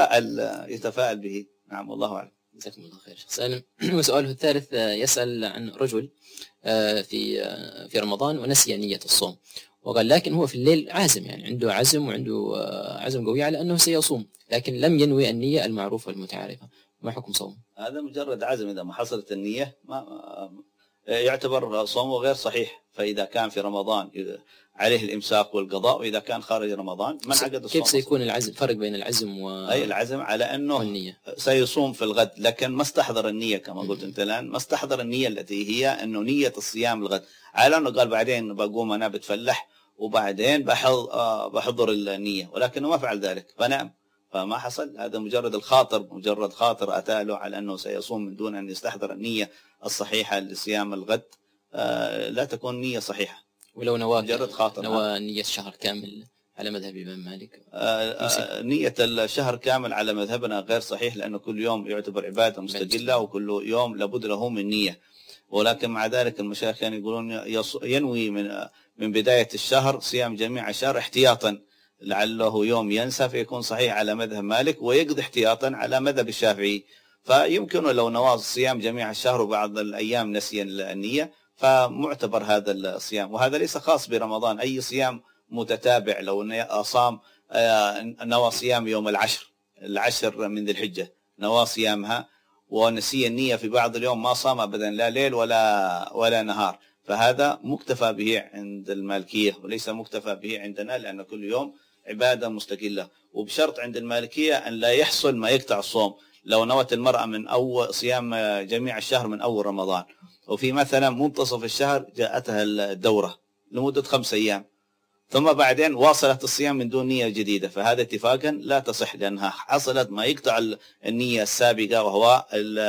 يتفاءل به. نعم والله اعلم. جزاكم الله خير شيخ سالم. وسؤاله الثالث يسأل عن رجل في رمضان ونسي نية الصوم، وقال لكن هو في الليل عازم، يعني عنده عزم وعنده عزم قوي على أنه سيصوم، لكن لم ينوي النية المعروفة المتعارفة، ما حكم صوم؟ هذا مجرد عزم، إذا ما حصلت النية ما يعتبر صومه غير صحيح. فإذا كان في رمضان عليه الإمساك والقضاء، وإذا كان خارج رمضان ما عقد الصوم. كيف سيكون العزم؟ فرق بين العزم أي العزم على أنه والنية. سيصوم في الغد، لكن ما استحضر النية كما قلت أنت الآن، ما استحضر النية التي هي أنه نية الصيام الغد، على أنه قال بعدين بقوم أنا بتفلح وبعدين بحضر النية، ولكنه ما فعل ذلك فنام، فما حصل. هذا مجرد خاطر أتى له على أنه سيصوم من دون أن يستحضر النية الصحيحة لصيام الغد، لا تكون نية صحيحة. ولو نوى مجرد خاطر، نوى نية شهر كامل على مذهب الإمام مالك، نية الشهر كامل على مذهبنا غير صحيح، لأنه كل يوم يعتبر عبادة مستقلة وكل يوم لابد له من نية. ولكن مع ذلك المشايخ كانوا يقولون ينوي من بداية الشهر صيام جميع الشهر احتياطا، لعله يوم ينسى فيكون صحيح على مذهب مالك، ويقضي احتياطا على مذهب الشافعي. فيمكن لو نوى صيام جميع الشهر وبعض الأيام نسي النية فمعتبر هذا الصيام. وهذا ليس خاص برمضان، أي صيام متتابع لو صام نوى صيام يوم العشر من ذي الحجة، نوى صيامها ونسي النية في بعض اليوم ما صام أبدا لا ليل ولا نهار، فهذا مكتفى به عند المالكية وليس مكتفى به عندنا، لأن كل يوم عبادة مستقلة. وبشرط عند المالكية أن لا يحصل ما يقطع الصوم. لو نوت المرأة من أول صيام جميع الشهر من أول رمضان، وفي مثلا منتصف الشهر جاءتها الدورة لمدة 5 أيام، ثم بعدين واصلت الصيام من دون نية جديدة، فهذا اتفاقا لا تصح، لأنها حصلت ما يقطع النية السابقة وهو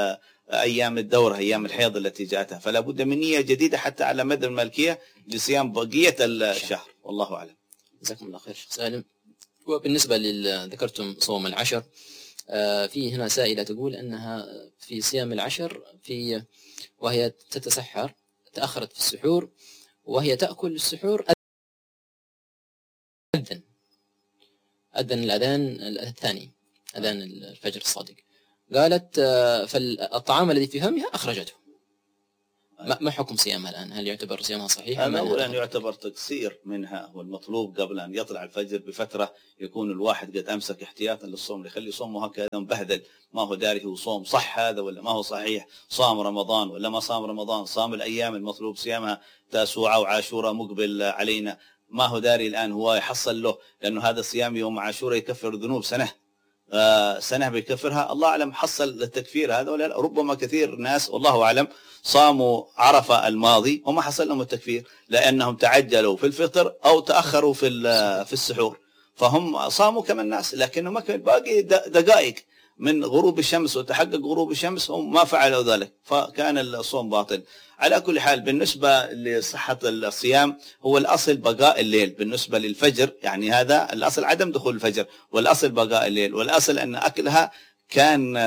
أيام الدورة، أيام الحيض التي جاءتها، فلا بد من نية جديدة حتى على مدى المالكية لصيام بقية الشهر. والله أعلم. جزاكم الله خير شيخ سالم. وبالنسبة ذكرتم صوم العشر، في هنا سائلة تقول أنها في صيام العشر وهي تتسحر، تأخرت في السحور وهي تأكل السحور، أذن الأذان الثاني، أذان الفجر الصادق، قالت فالطعام الذي في فمها أخرجته، ما حكم صيامها الآن؟ هل يعتبر صيامها صحيح؟ أولا يعتبر تقصير منها، والمطلوب قبل أن يطلع الفجر بفترة يكون الواحد قد أمسك احتياطا للصوم، يخلي صومه هكذا مبهدل، ما هو داري هو صوم صح هذا ولا ما هو صحيح، صام رمضان ولا ما صام رمضان، صام الأيام المطلوب صيامها تاسوعة وعاشوراء مقبل علينا، ما هو داري الآن هو يحصل له، لأنه هذا الصيام يوم عاشوراء يكفر ذنوب سنة بيكفرها، الله أعلم حصل التكفير هذا ولا لا. ربما كثير ناس والله أعلم صاموا عرفة الماضي وما حصل لهم التكفير، لأنهم تعجلوا في الفطر أو تأخروا في السحور، فهم صاموا كما الناس، لكنهم باقي دقائق من غروب الشمس وتحقق غروب الشمس هم ما فعلوا ذلك، فكان الصوم باطل. على كل حال بالنسبة لصحة الصيام هو الأصل بقاء الليل بالنسبة للفجر، يعني هذا الأصل عدم دخول الفجر، والأصل بقاء الليل، والأصل أن أكلها كان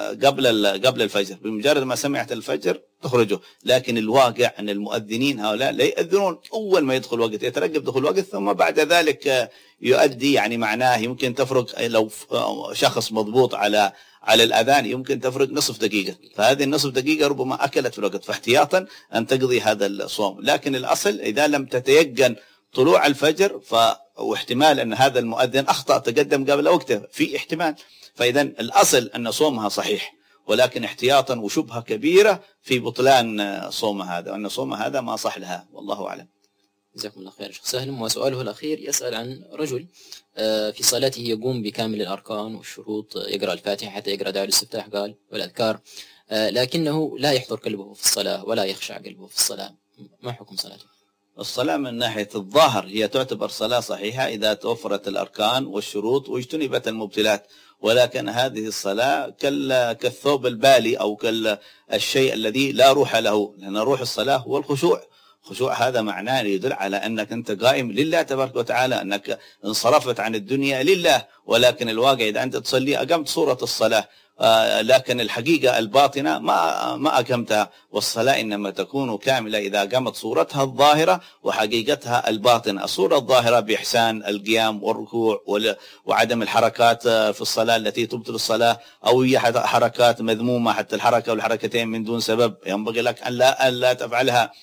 قبل الفجر، بمجرد ما سمعت الفجر تخرجه. لكن الواقع أن المؤذنين هؤلاء لا يؤذنون أول ما يدخل وقت، يترقب دخول وقت ثم بعد ذلك يؤدي، يعني معناه يمكن تفرق لو شخص مضبوط على الأذان يمكن تفرق نصف دقيقة، فهذه النصف دقيقة ربما أكلت في الوقت، فاحتياطا أن تقضي هذا الصوم. لكن الأصل إذا لم تتيقن طلوع الفجر واحتمال أن هذا المؤذن أخطأ تقدم قبل وقته، في احتمال، فإذا الأصل أن صومها صحيح، ولكن احتياطا وشبهة كبيرة في بطلان صوم هذا، وأن صوم هذا ما صح لها، والله أعلم. جزاكم الله خير شيخ سالم. وسؤاله الأخير يسأل عن رجل في صلاته يقوم بكامل الأركان والشروط، يقرأ الفاتحة حتى يقرأ دعاء الاستفتاح قال والأذكار، لكنه لا يحضر قلبه في الصلاة ولا يخشع قلبه في الصلاة، ما حكم صلاته؟ الصلاة من ناحية الظاهر هي تعتبر صلاة صحيحة إذا توفرت الأركان والشروط واجتنبت المبتلات، ولكن هذه الصلاة كالثوب البالي أو كالشيء الذي لا روح له، لأن روح الصلاة هو الخشوع. خشوع هذا معناه يدل على أنك أنت قائم لله تبارك وتعالى، أنك انصرفت عن الدنيا لله، ولكن الواقع إذا أنت تصلي أقمت صورة الصلاة، لكن الحقيقة الباطنة ما أقمتها، والصلاة إنما تكون كاملة إذا قامت صورتها الظاهرة وحقيقتها الباطنة. الصورة الظاهرة بإحسان القيام والركوع وعدم الحركات في الصلاة التي تبطل الصلاة، أو هي حركات مذمومة حتى الحركة والحركتين من دون سبب ينبغي لك أن لا تفعلها،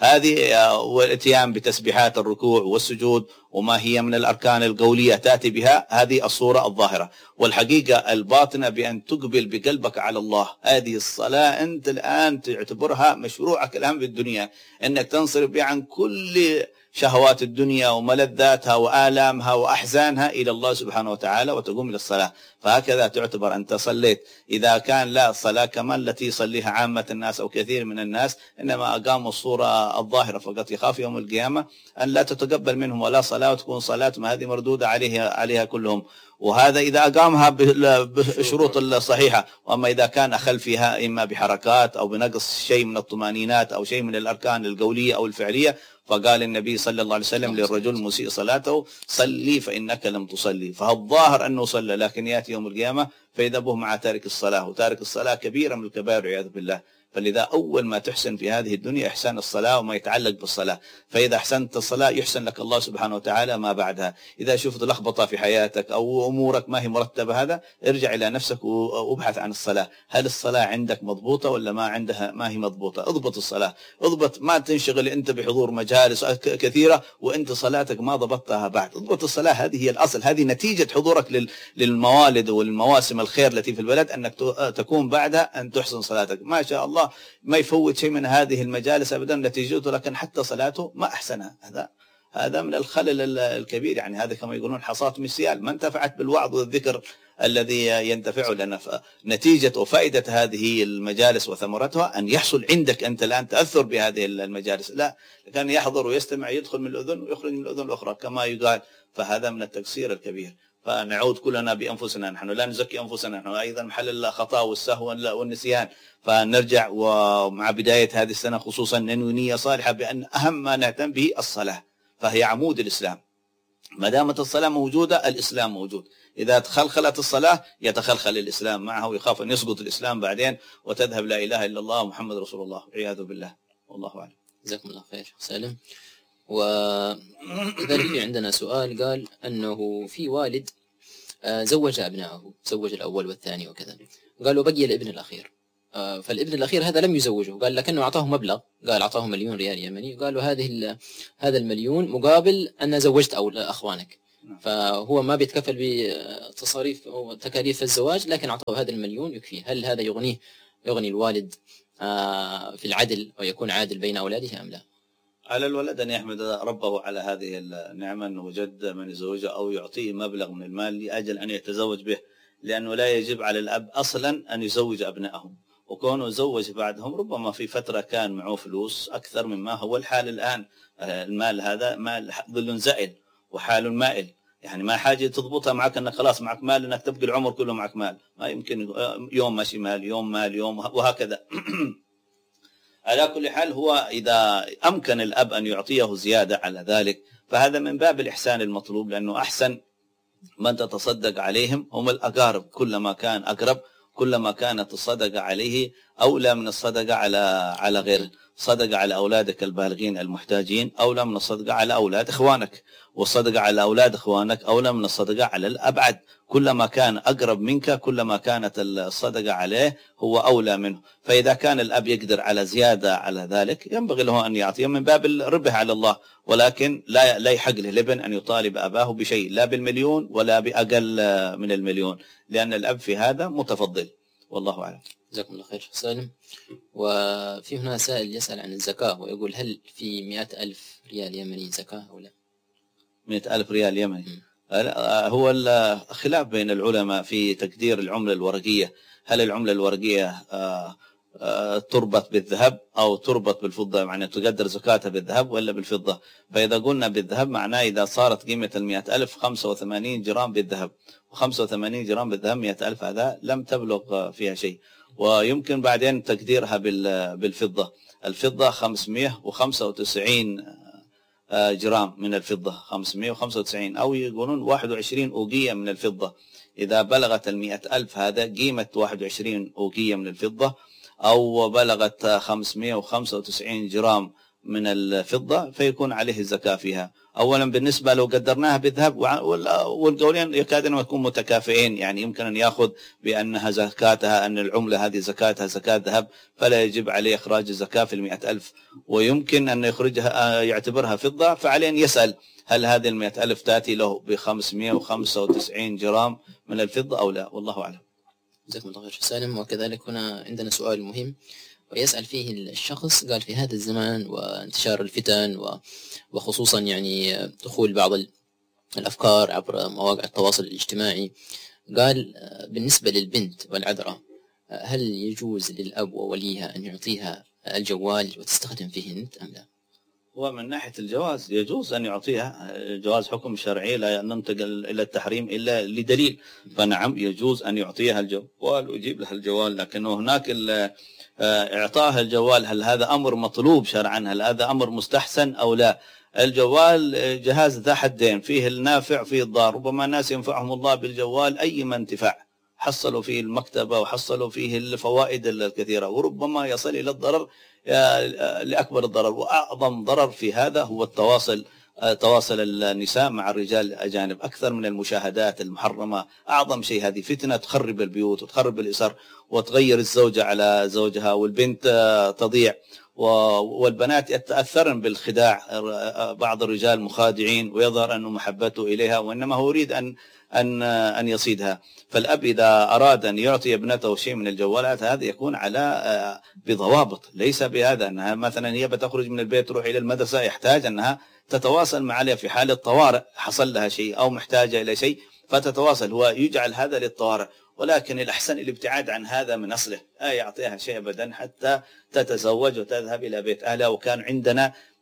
هذه والاتيان بتسبيحات الركوع والسجود وما هي من الأركان القولية تأتي بها، هذه الصورة الظاهرة. والحقيقة الباطنة بأن تقبل بقلبك على الله، هذه الصلاة أنت الآن تعتبرها مشروعك الآن في الدنيا، أنك تنصرف بها عن كل شهوات الدنيا وملذاتها وآلامها وأحزانها إلى الله سبحانه وتعالى وتقوم إلى الصلاة، فهكذا تعتبر أنت صليت. إذا كان لا الصلاة كما التي يصليها عامة الناس أو كثير من الناس، إنما أقاموا الصورة الظاهرة فقط، يخاف يوم القيامة أن لا تتقبل منهم ولا صلاة وتكون صلاتهم هذه مردودة عليها كلهم، وهذا إذا أقامها بالشروط الصحيحة. وأما إذا كان أخل فيها إما بحركات أو بنقص شيء من الطمانينات أو شيء من الأركان القولية أو الفعلية، فقال النبي صلى الله عليه وسلم للرجل مسيء صلاته صلي فإنك لم تصلي، فالظاهر أنه صلى، لكن يأتي يوم القيامة فإذا به مع تارك الصلاة، وتارك الصلاة كبيرة من الكبائر والعياذ بالله. فلذا أول ما تحسن في هذه الدنيا إحسان الصلاة وما يتعلق بالصلاة، فإذا أحسنت الصلاة يحسن لك الله سبحانه وتعالى ما بعدها. إذا شفت لخبطة في حياتك أو أمورك ما هي مرتبة، هذا ارجع إلى نفسك وابحث عن الصلاة، هل الصلاة عندك مضبوطة ولا ما هي مضبوطة؟ اضبط الصلاة، اضبط، ما تنشغل أنت بحضور مجالس كثيرة وأنت صلاتك ما ضبطتها بعد. اضبط الصلاة، هذه هي الأصل، هذه نتيجة حضورك للموالد والمواسم الخير التي في البلد، أنك تكون بعدها أن تحسن صلاتك. ما شاء الله ما يفوت شيء من هذه المجالس أبدا نتيجته، لكن حتى صلاته ما أحسنها. هذا من الخلل الكبير، يعني هذا كما يقولون حصاة مسيال، ما انتفعت بالوعظ والذكر الذي ينتفع لنا. نتيجة وفائدة هذه المجالس وثمرتها أن يحصل عندك أنت الآن تأثر بهذه المجالس، لا كان يحضر ويستمع، يدخل من الأذن ويخرج من الأذن الأخرى كما يقال، فهذا من التقصير الكبير. فنعود كلنا بأنفسنا، نحن لا نزكي أنفسنا، نحن أيضا محل الخطأ والسهو والنسيان. فنرجع ومع بداية هذه السنة خصوصا ننوي نية صالحة بأن أهم ما نهتم به الصلاة، فهي عمود الإسلام. ما دامت الصلاة موجودة الإسلام موجود. إذا تخلخلت الصلاة يتخلخل الإسلام معه، ويخاف أن يسقط الإسلام بعدين وتذهب لا إله إلا الله محمد رسول الله والعياذ بالله. والله أعلم. جزاكم الله خير سالم. وكذلك في عندنا سؤال، قال أنه في والد زوج أبنائه، زوج الأول والثاني وكذا، قال وبقي الابن الأخير، فالابن الأخير هذا لم يزوجه، قال لكنه أعطاه مبلغ، قال أعطاه 1,000,000 ريال يمني، وقالوا هذا 1,000,000 مقابل أن زوجت أخوانك، فهو ما بيتكفل بتصاريف أو تكاليف الزواج، لكن أعطاه هذا 1,000,000 يكفيه. هل هذا يغني الوالد في العدل ويكون عادل بين أولاده أم لا؟ على الولد أن يحمد ربه على هذه النعمة أنه وجد من يزوجه أو يعطيه مبلغ من المال لأجل أن يتزوج به، لأنه لا يجب على الأب أصلا أن يزوج أبنائهم، وكونه يزوج بعدهم ربما في فترة كان معه فلوس أكثر مما هو الحال الآن. المال هذا مال ظل زائل وحال مائل، يعني ما حاجة تضبطها معك أنك خلاص معك مال أنك تبقى العمر كله معك مال، ما يمكن يوم ماشي مال يوم مال يوم وهكذا. على كل حال هو إذا أمكن الأب أن يعطيه زيادة على ذلك فهذا من باب الإحسان المطلوب، لأنه أحسن من تتصدق عليهم هم الأقارب، كلما كان أقرب كلما كانت الصدقة عليه أولى من الصدقة على غيره. صدقة على أولادك البالغين المحتاجين أولى من الصدقة على أولاد إخوانك، والصدقة على أولاد إخوانك أولى من الصدقة على الأبعد. كلما كان أقرب منك كلما كانت الصدقة عليه هو أولى منه. فإذا كان الأب يقدر على زيادة على ذلك ينبغي له أن يعطيه من باب الربح على الله، ولكن لا يحق له الابن أن يطالب أباه بشيء لا ب1,000,000 ولا بأقل من 1,000,000، لأن الأب في هذا متفضل. والله أعلم. جزاكم الله خير سالم. وفي هنا سائل يسأل عن الزكاة ويقول هل في 100,000 ريال يمني زكاة أو لا؟ 100,000 ريال يمني هو الخلاف بين العلماء في تقدير العملة الورقية، هل العملة الورقية تربط بالذهب أو تربط بالفضة، يعني تقدر زكاتها بالذهب ولا بالفضة؟ فإذا قلنا بالذهب معناه إذا صارت قيمة 100,000 85 جرام بالذهب، و85 جرام بالذهب 100,000 هذا لم تبلغ فيها شيء. ويمكن بعدين تقديرها بالفضة. الفضة 595 جرام من الفضة، 595 أو يقولون 21 أوقية من الفضة. إذا بلغت 100,000 هذا قيمة 21 أوقية من الفضة، أو بلغت 595 جرام من الفضة فيكون عليه الزكاة فيها. أولا بالنسبة لو قدرناها بالذهب، والقولين يكاد أن يكون متكافئين، يعني يمكن أن يأخذ بأنها زكاتها أن العملة هذه زكاتها زكاة ذهب فلا يجب عليه إخراج الزكاة في 100,000، ويمكن أن يخرجها يعتبرها فضة فعليه أن يسأل هل هذه 100,000 تأتي له ب595 جرام من الفضة أو لا. والله أعلم. جزاكم الله خير سالم. وكذلك هنا عندنا سؤال مهم ويسأل فيه الشخص، قال في هذا الزمان وانتشار الفتن وخصوصا يعني دخول بعض الأفكار عبر مواقع التواصل الاجتماعي، قال بالنسبة للبنت والعذراء هل يجوز للأب ووليها أن يعطيها الجوال وتستخدم فيه النت أم لا؟ ومن ناحية الجواز يجوز أن يعطيها، الجواز حكم شرعي لا ننتقل إلى التحريم إلا لدليل، فنعم يجوز أن يعطيها الجوال ويجيب لها الجوال. لكنه هناك إعطاها الجوال هل هذا أمر مطلوب شرعا، هل هذا أمر مستحسن أو لا؟ الجوال جهاز ذا حدين، فيه النافع فيه الضار. ربما الناس ينفعهم الله بالجوال أي انتفاع، حصلوا فيه المكتبة وحصلوا فيه الفوائد الكثيرة، وربما يصل إلى الضرر لأكبر الضرر. وأعظم ضرر في هذا هو تواصل النساء مع الرجال الأجانب أكثر من المشاهدات المحرمة. أعظم شيء هذه فتنة تخرب البيوت وتخرب الأسر وتغير الزوجة على زوجها، والبنت تضيع، والبنات يتأثرن بالخداع. بعض الرجال مخادعين ويظهر أن محبته إليها وإنما هو يريد أن يصيدها. فالأب إذا أراد أن يعطي ابنته شيء من الجوالات هذا يكون على بضوابط، ليس بهذا أنها مثلا هي بتخرج من البيت تروح إلى المدرسة، يحتاج أنها تتواصل مع عليها في حالة طوارئ حصل لها شيء أو محتاجة إلى شيء فتتواصل، هو يجعل هذا للطوارئ. ولكن الأحسن الابتعاد عن هذا من أصله، لا يعطيها شيء أبدا حتى تتزوج وتذهب إلى بيت أهلها. وكان عندنا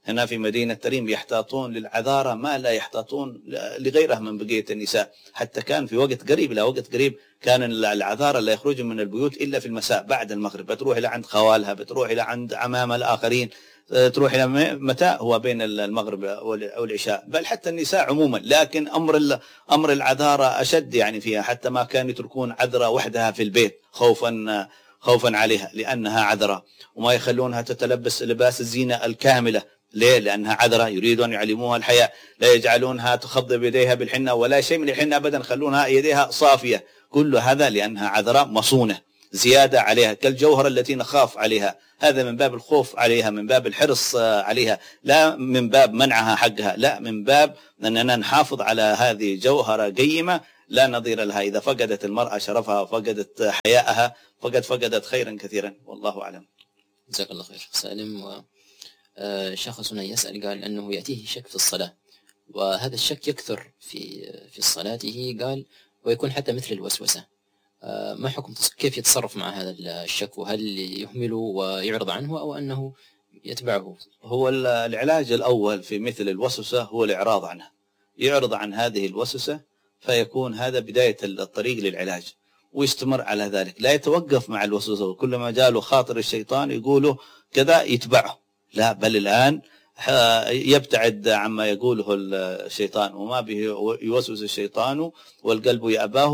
هنا في مدينة تريم يحتاطون للعذارى ما لا يحتاطون لغيرها من بقية النساء. حتى كان في وقت قريب إلى وقت قريب كان العذارى لا يخرجون من البيوت إلا في المساء بعد المغرب، بتروح إلى عند خوالها، بتروح إلى عند عمام الآخرين، تروح إلى متى هو بين المغرب والعشاء، بل حتى النساء عموما. لكن أمر العذارى أشد يعني فيها، حتى ما كانوا يتركون عذرة وحدها في البيت خوفا عليها لأنها عذرة، وما يخلونها تتلبس لباس الزينة الكاملة. ليه؟ لأنها عذرة، يريدون أن يعلموها الحياء، لا يجعلونها تخضب يديها بالحنة ولا شيء من الحنة أبدا، خلونها يديها صافية. كل هذا لأنها عذرة مصونة زيادة عليها كالجوهرة التي نخاف عليها. هذا من باب الخوف عليها، من باب الحرص عليها، لا من باب منعها حقها، لا من باب أننا نحافظ على هذه جوهرة قيمة لا نظير لها. إذا فقدت المرأة شرفها وفقدت حياءها فقدت خيرا كثيرا، والله أعلم. جزاك الله خير سالم. شخص يسأل قال أنه يأتيه شك في الصلاة، وهذا الشك يكثر في صلاته قال، ويكون حتى مثل الوسوسة. ما حكم كيف يتصرف مع هذا الشك؟ وهل يهمله ويعرض عنه أو أنه يتبعه؟ هو العلاج الأول في مثل الوسوسة هو الإعراض عنها، يعرض عن هذه الوسوسة، فيكون هذا بداية الطريق للعلاج، ويستمر على ذلك، لا يتوقف مع الوسوسة. كلما جاله خاطر الشيطان يقوله كذا يتبعه، لا، بل الآن يبتعد عما يقوله الشيطان، وما به يوسوس الشيطان والقلب يأباه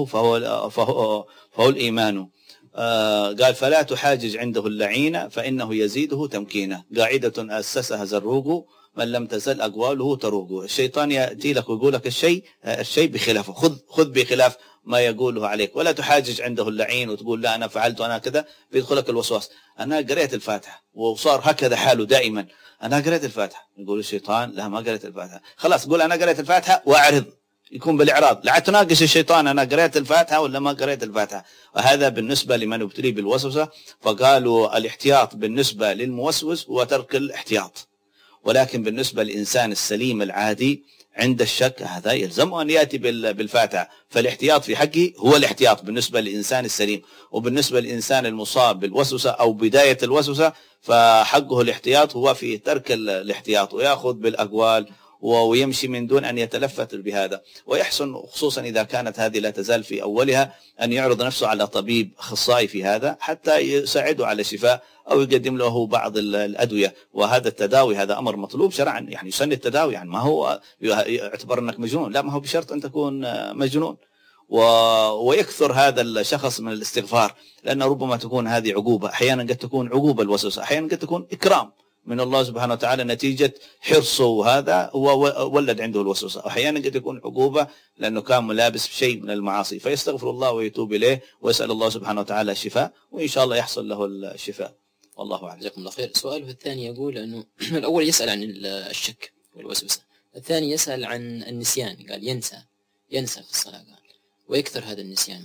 فهو الإيمان. قال فلا تحاجج عنده اللعين فإنه يزيده تمكينا، قاعدة أسسها زروق من لم تزل أقواله تروق. الشيطان يأتي لك ويقول لك الشيء بخلافه، خذ بخلاف ما يقوله عليك، ولا تحاجج عنده اللعين وتقول لا أنا فعلت وأنا كذا، بيدخلك الوسواس. أنا قرأت الفاتحة وصار هكذا حاله دائما، أنا قرأت الفاتحة، يقول الشيطان لا ما قرأت الفاتحة، خلاص قول أنا قرأت الفاتحة وأعرض، يكون بالإعراض، لا تناقش الشيطان أنا قرأت الفاتحة ولا ما قرأت الفاتحة. وهذا بالنسبة لمن ابتلي بالوسوسة، فقالوا الاحتياط بالنسبة للموسوس هو ترك الاحتياط، ولكن بالنسبة للإنسان السليم العادي عند الشك هذا يلزم أن يأتي بالفاتحة، فالاحتياط في حقه هو الاحتياط بالنسبة للإنسان السليم. وبالنسبة للإنسان المصاب بالوسوسة أو بداية الوسوسة فحقه الاحتياط هو في ترك الاحتياط، ويأخذ بالأقوال ويمشي من دون أن يتلفت بهذا. ويحسن خصوصا إذا كانت هذه لا تزال في أولها أن يعرض نفسه على طبيب أخصائي في هذا حتى يساعده على الشفاء، أو يقدم له بعض الأدوية. وهذا التداوي هذا أمر مطلوب شرعا، يعني يسن التداوي، يعني ما هو يعتبر أنك مجنون، لا، ما هو بشرط أن تكون مجنون. ويكثر هذا الشخص من الاستغفار، لأن ربما تكون هذه عقوبة، أحيانا قد تكون عقوبة الوسوسة، أحيانا قد تكون إكرام من الله سبحانه وتعالى نتيجة حرصه، وهذا هو ولد عنده الوسوسة. أحيانا قد تكون عقوبة لأنه كان ملابس بشيء من المعاصي، فيستغفر الله ويتوب إليه ويسأل الله سبحانه وتعالى الشفاء، وإن شاء الله يحصل له الشفاء، والله أعلم. جزاكم الله خير. سؤاله الثاني يقول أنه الأول يسأل عن الشك والوسوسة، الثاني يسأل عن النسيان، قال ينسى في الصلاة، قال ويكثر هذا النسيان.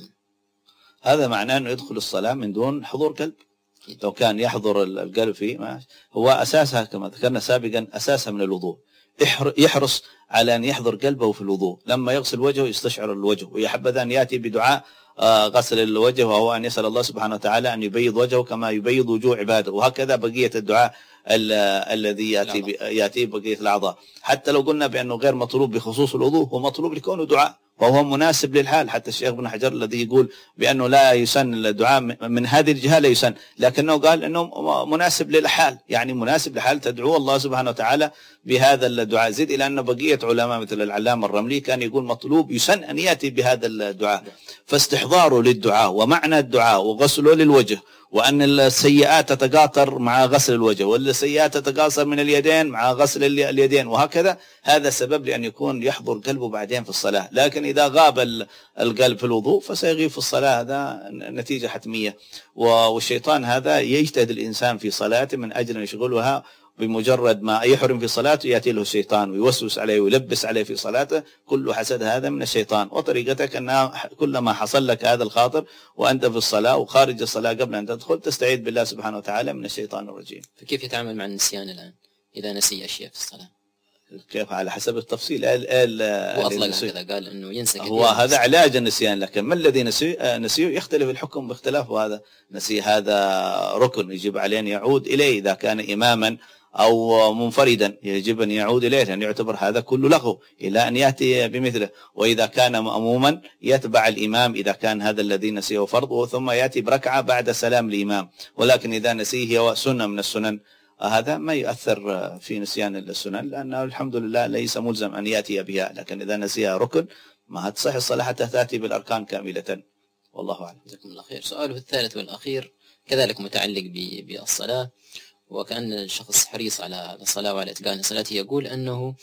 هذا معناه أنه يدخل الصلاة من دون حضور قلب. لو كان يحضر القلب فيه، هو أساسها كما ذكرنا سابقا أساسها من الوضوء، يحرص على أن يحضر قلبه في الوضوء، لما يغسل وجهه يستشعر الوجه، ويحبذ أن يأتي بدعاء غسل الوجه، وهو أن يسأل الله سبحانه وتعالى أن يبيض وجهه كما يبيض وجوه عباده، وهكذا بقية الدعاء الذي يأتي بقية الأعضاء. حتى لو قلنا بأنه غير مطلوب بخصوص الوضوء، هو مطلوب لكونه دعاء وهو مناسب للحال. حتى الشيخ ابن حجر الذي يقول بأنه لا يسن الدعاء من هذه الجهة لا يسن، لكنه قال أنه مناسب للحال، يعني مناسب لحال تدعو الله سبحانه وتعالى بهذا الدعاء. زد إلى أن بقية علماء مثل العلامة الرملي كان يقول مطلوب يسن أن يأتي بهذا الدعاء، فاستحضاره للدعاء ومعنى الدعاء وغسله للوجه، وأن السيئات تتقاطر مع غسل الوجه، والسيئات تتقاصر من اليدين مع غسل اليدين، وهكذا. هذا سبب لأن يكون يحضر قلبه بعدين في الصلاة. لكن إذا غاب القلب في الوضوء فسيغيب في الصلاة، هذا نتيجة حتمية. والشيطان هذا يجتهد الإنسان في صلاته من أجل أن يشغلها، بمجرد ما يحرم في صلاته يأتي له الشيطان ويوسوس عليه ويلبس عليه في صلاته، كل حسد هذا من الشيطان. وطريقتك أن كلما حصل لك هذا الخاطر وأنت في الصلاة وخارج الصلاة قبل أن تدخل تستعيذ بالله سبحانه وتعالى من الشيطان الرجيم. فكيف يتعامل مع النسيان الآن إذا نسي أشياء في الصلاة؟ كيف؟ على حسب التفصيل. وأطلق هكذا قال أنه ينسى كثير، هو هذا علاج النسيان، لكن ما الذي نسيه يختلف الحكم باختلاف. وهذا نسي هذا ركن يجب عليه أن يعود إليه إذا كان إماما أو منفردا يجب أن يعود إليه، لأن يعتبر هذا كله لغو إلى أن يأتي بمثله. وإذا كان مأموما يتبع الإمام إذا كان هذا الذي نسيه فرض، ثم يأتي بركعة بعد سلام الإمام. ولكن إذا نسيه هو سنة من السنن هذا ما يؤثر في نسيان السنن، لأنه الحمد لله ليس ملزم أن يأتي بها. لكن إذا نسيها ركن ما تصح الصلاة حتى تأتي بالأركان كاملة. والله أعلم. جزاكم الله خير. سؤاله الثالث والأخير كذلك متعلق بالصلاة، وكأن الشخص حريص على الصلاة وعلى إتقان صلاته، يقول أنه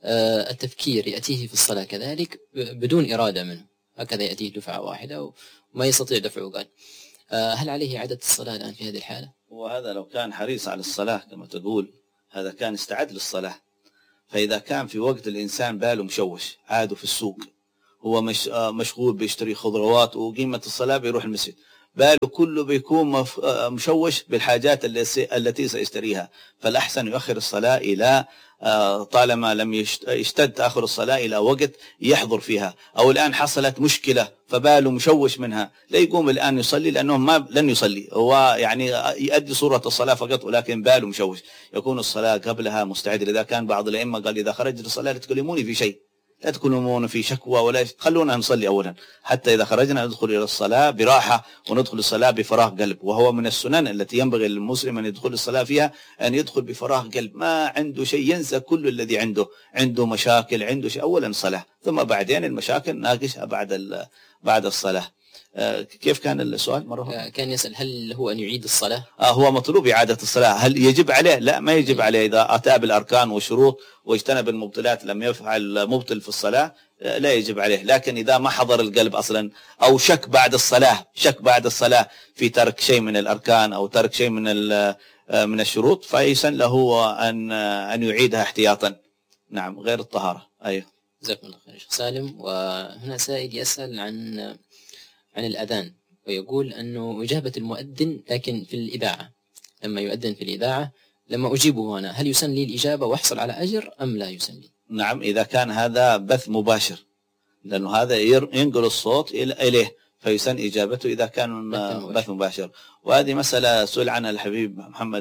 التفكير يأتيه في الصلاة كذلك بدون إرادة منه، هكذا يأتيه دفعة واحدة وما يستطيع دفعه. قال هل عليه إعادة الصلاة الآن في هذه الحالة؟ وهذا لو كان حريص على الصلاة كما تقول هذا كان استعد للصلاة. فإذا كان في وقت الإنسان باله مشوش، عاده في السوق، هو مشغول بيشتري خضروات وقيمة الصلاة بيروح المسجد، باله كله بيكون مشوش بالحاجات التي سيشتريها، فالأحسن يؤخر الصلاة إلى طالما لم يشتد تأخر الصلاة إلى وقت يحضر فيها. أو الآن حصلت مشكلة فباله مشوش منها، لا يقوم الآن يصلي لأنه لن يصلي، هو يعني يؤدي صورة الصلاة فقط ولكن باله مشوش، يكون الصلاة قبلها مستعد. إذا كان بعض الأئمة قال إذا خرجت الصلاة لا تكلموني في شيء، لا تكلمون في شكوى ولا خلونا نصلي أولا، حتى إذا خرجنا ندخل إلى الصلاة براحة وندخل الصلاة بفراغ قلب. وهو من السنن التي ينبغي للمسلم أن يدخل الصلاة فيها أن يدخل بفراغ قلب، ما عنده شيء، ينسى كل الذي عنده مشاكل، عنده شيء، أولا صلاة ثم بعدين المشاكل ناقشها بعد الصلاة. كيف كان السؤال مرة؟ كان يسأل هل هو أن يعيد الصلاة؟ هو مطلوب إعادة الصلاة. هل يجب عليه؟ لا، ما يجب عليه. إذا أتى بالأركان والشروط واجتنب المبطلات لم يفعل مبطل في الصلاة لا يجب عليه. لكن إذا ما حضر القلب أصلا أو شك بعد الصلاة في ترك شيء من الأركان أو ترك شيء من الشروط فيسن له أن يعيدها احتياطا. نعم، غير الطهارة. أيوه. جزاكم الله خير شيخ سالم. وهنا سائل يسأل عن الأذان، ويقول أنه إجابة المؤذن لكن في الإذاعة، لما يؤذن في الإذاعة لما أجيبه أنا هل يسن لي الإجابة وأحصل على أجر أم لا يسن لي؟ نعم، إذا كان هذا بث مباشر، لأنه هذا ينقل الصوت إليه فيسن إجابته إذا كان بث مباشر. وهذه مسألة سئل عنها الحبيب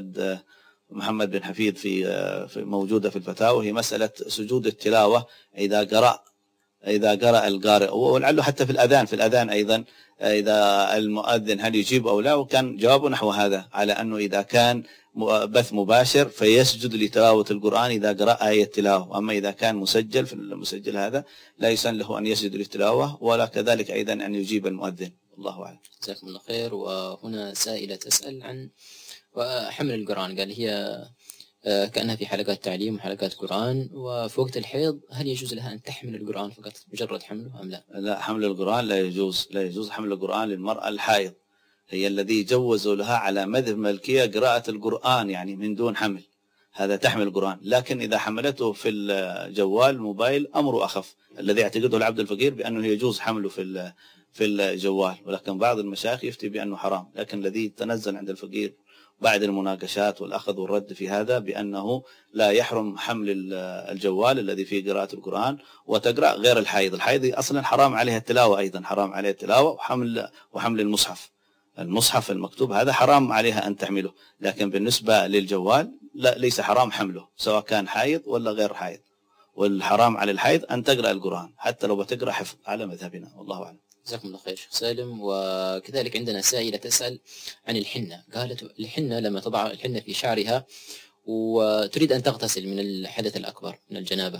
محمد بن حفيظ في موجودة في الفتاوى، هي مسألة سجود التلاوة إذا قرأ القارئ، ولعله حتى في الأذان أيضا إذا المؤذن هل يجيب أو لا، وكان جوابه نحو هذا على أنه إذا كان بث مباشر فيسجد لتلاوة القرآن إذا قرأ آية تلاوة، أما إذا كان مسجل في المسجل هذا لا يسن له أن يسجد للتلاوة ولا كذلك أيضا أن يجيب المؤذن. الله أعلم. جزاكم الله خير. وهنا سائلة تسأل عن حمل القرآن، قال هي كأنها في حلقات تعليم وحلقات قرآن، وفي وقت الحيض هل يجوز لها أن تحمل القرآن فقط مجرد حمله أم لا؟ لا، حمل القرآن لا يجوز حمل القرآن للمرأة الحائض، هي الذي جوزوا لها على مذهب المالكية قراءة القرآن يعني من دون حمل، هذا تحمل القرآن. لكن إذا حملته في الجوال الموبايل أمر أخف، الذي اعتقده العبد الفقير بأنه يجوز حمله في الجوال، ولكن بعض المشايخ يفتي بأنه حرام. لكن الذي تنزل عند الفقير بعد المناقشات والأخذ والرد في هذا بأنه لا يحرم حمل الجوال الذي فيه قراءة القرآن وتقرأ غير الحائض أصلا حرام عليها التلاوة، أيضا حرام عليها التلاوة وحمل المصحف المكتوب هذا حرام عليها أن تحمله. لكن بالنسبة للجوال لا، ليس حرام حمله سواء كان حائض ولا غير حائض، والحرام على الحائض أن تقرأ القرآن حتى لو بتقرأ حفظ على مذهبنا. والله أعلم. جزاكم الله خير شيخ سالم. وكذلك عندنا سائلة تسأل عن الحنة، قالت الحنة لما تضع الحنة في شعرها وتريد أن تغتسل من الحدث الأكبر من الجنابة،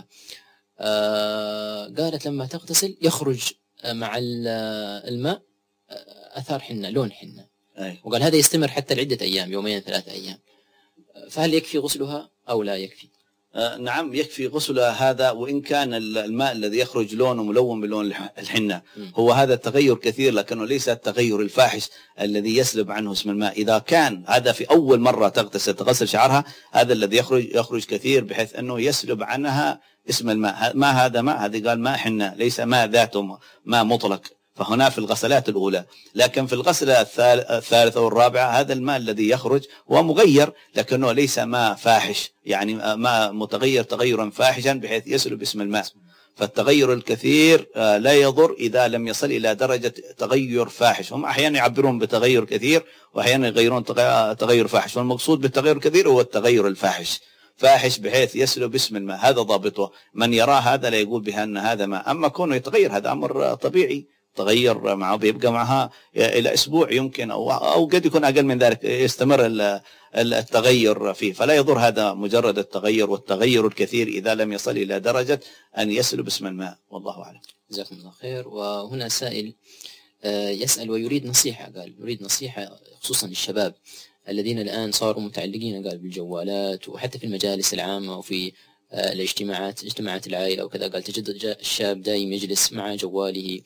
قالت لما تغتسل يخرج مع الماء أثار حنة، لون حنة، وقال هذا يستمر حتى لعدة أيام، 2-3 أيام، فهل يكفي غسلها أو لا يكفي؟ نعم، يكفي غسلها هذا، وإن كان الماء الذي يخرج لونه ملون بلون الحنة هو هذا التغير كثير، لكنه ليس التغير الفاحش الذي يسلب عنه اسم الماء. إذا كان هذا في أول مرة تغسل شعرها، هذا الذي يخرج كثير بحيث أنه يسلب عنها اسم الماء. ما هذا ماء، هذه قال ماء حنة، ليس ماء ذاته ماء مطلق، فهنا في الغسلات الأولى. لكن في الغسلة الثالثة والرابعة هذا الماء الذي يخرج هو مغير لكنه ليس ماء فاحش، يعني ماء متغير تغيرا فاحشا بحيث يسلب اسم الماء. فالتغير الكثير لا يضر إذا لم يصل إلى درجة تغير فاحش. هم أحيانا يعبرون بتغير كثير وأحيانا يغيرون تغير فاحش، والمقصود بالتغير الكثير هو التغير الفاحش. فاحش بحيث يسلو باسم الماء، هذا ضابطه. من يرى هذا لا يقول بها أن هذا ماء. أما كونه يتغير هذا أمر طبيعي، تغير معه بيبقى معها إلى أسبوع يمكن أو قد يكون أقل من ذلك يستمر التغير فيه، فلا يضر هذا مجرد التغير، والتغير الكثير إذا لم يصل إلى درجة أن يسلو باسم الماء. والله أعلم. جزاكم الله خير. وهنا سائل يسأل ويريد نصيحة، قال يريد نصيحة خصوصا للشباب الذين الآن صاروا متعلقين قال بالجوالات، وحتى في المجالس العامة وفي اجتماعات العائلة وكذا. قال تجد الشاب دائم يجلس مع جواله،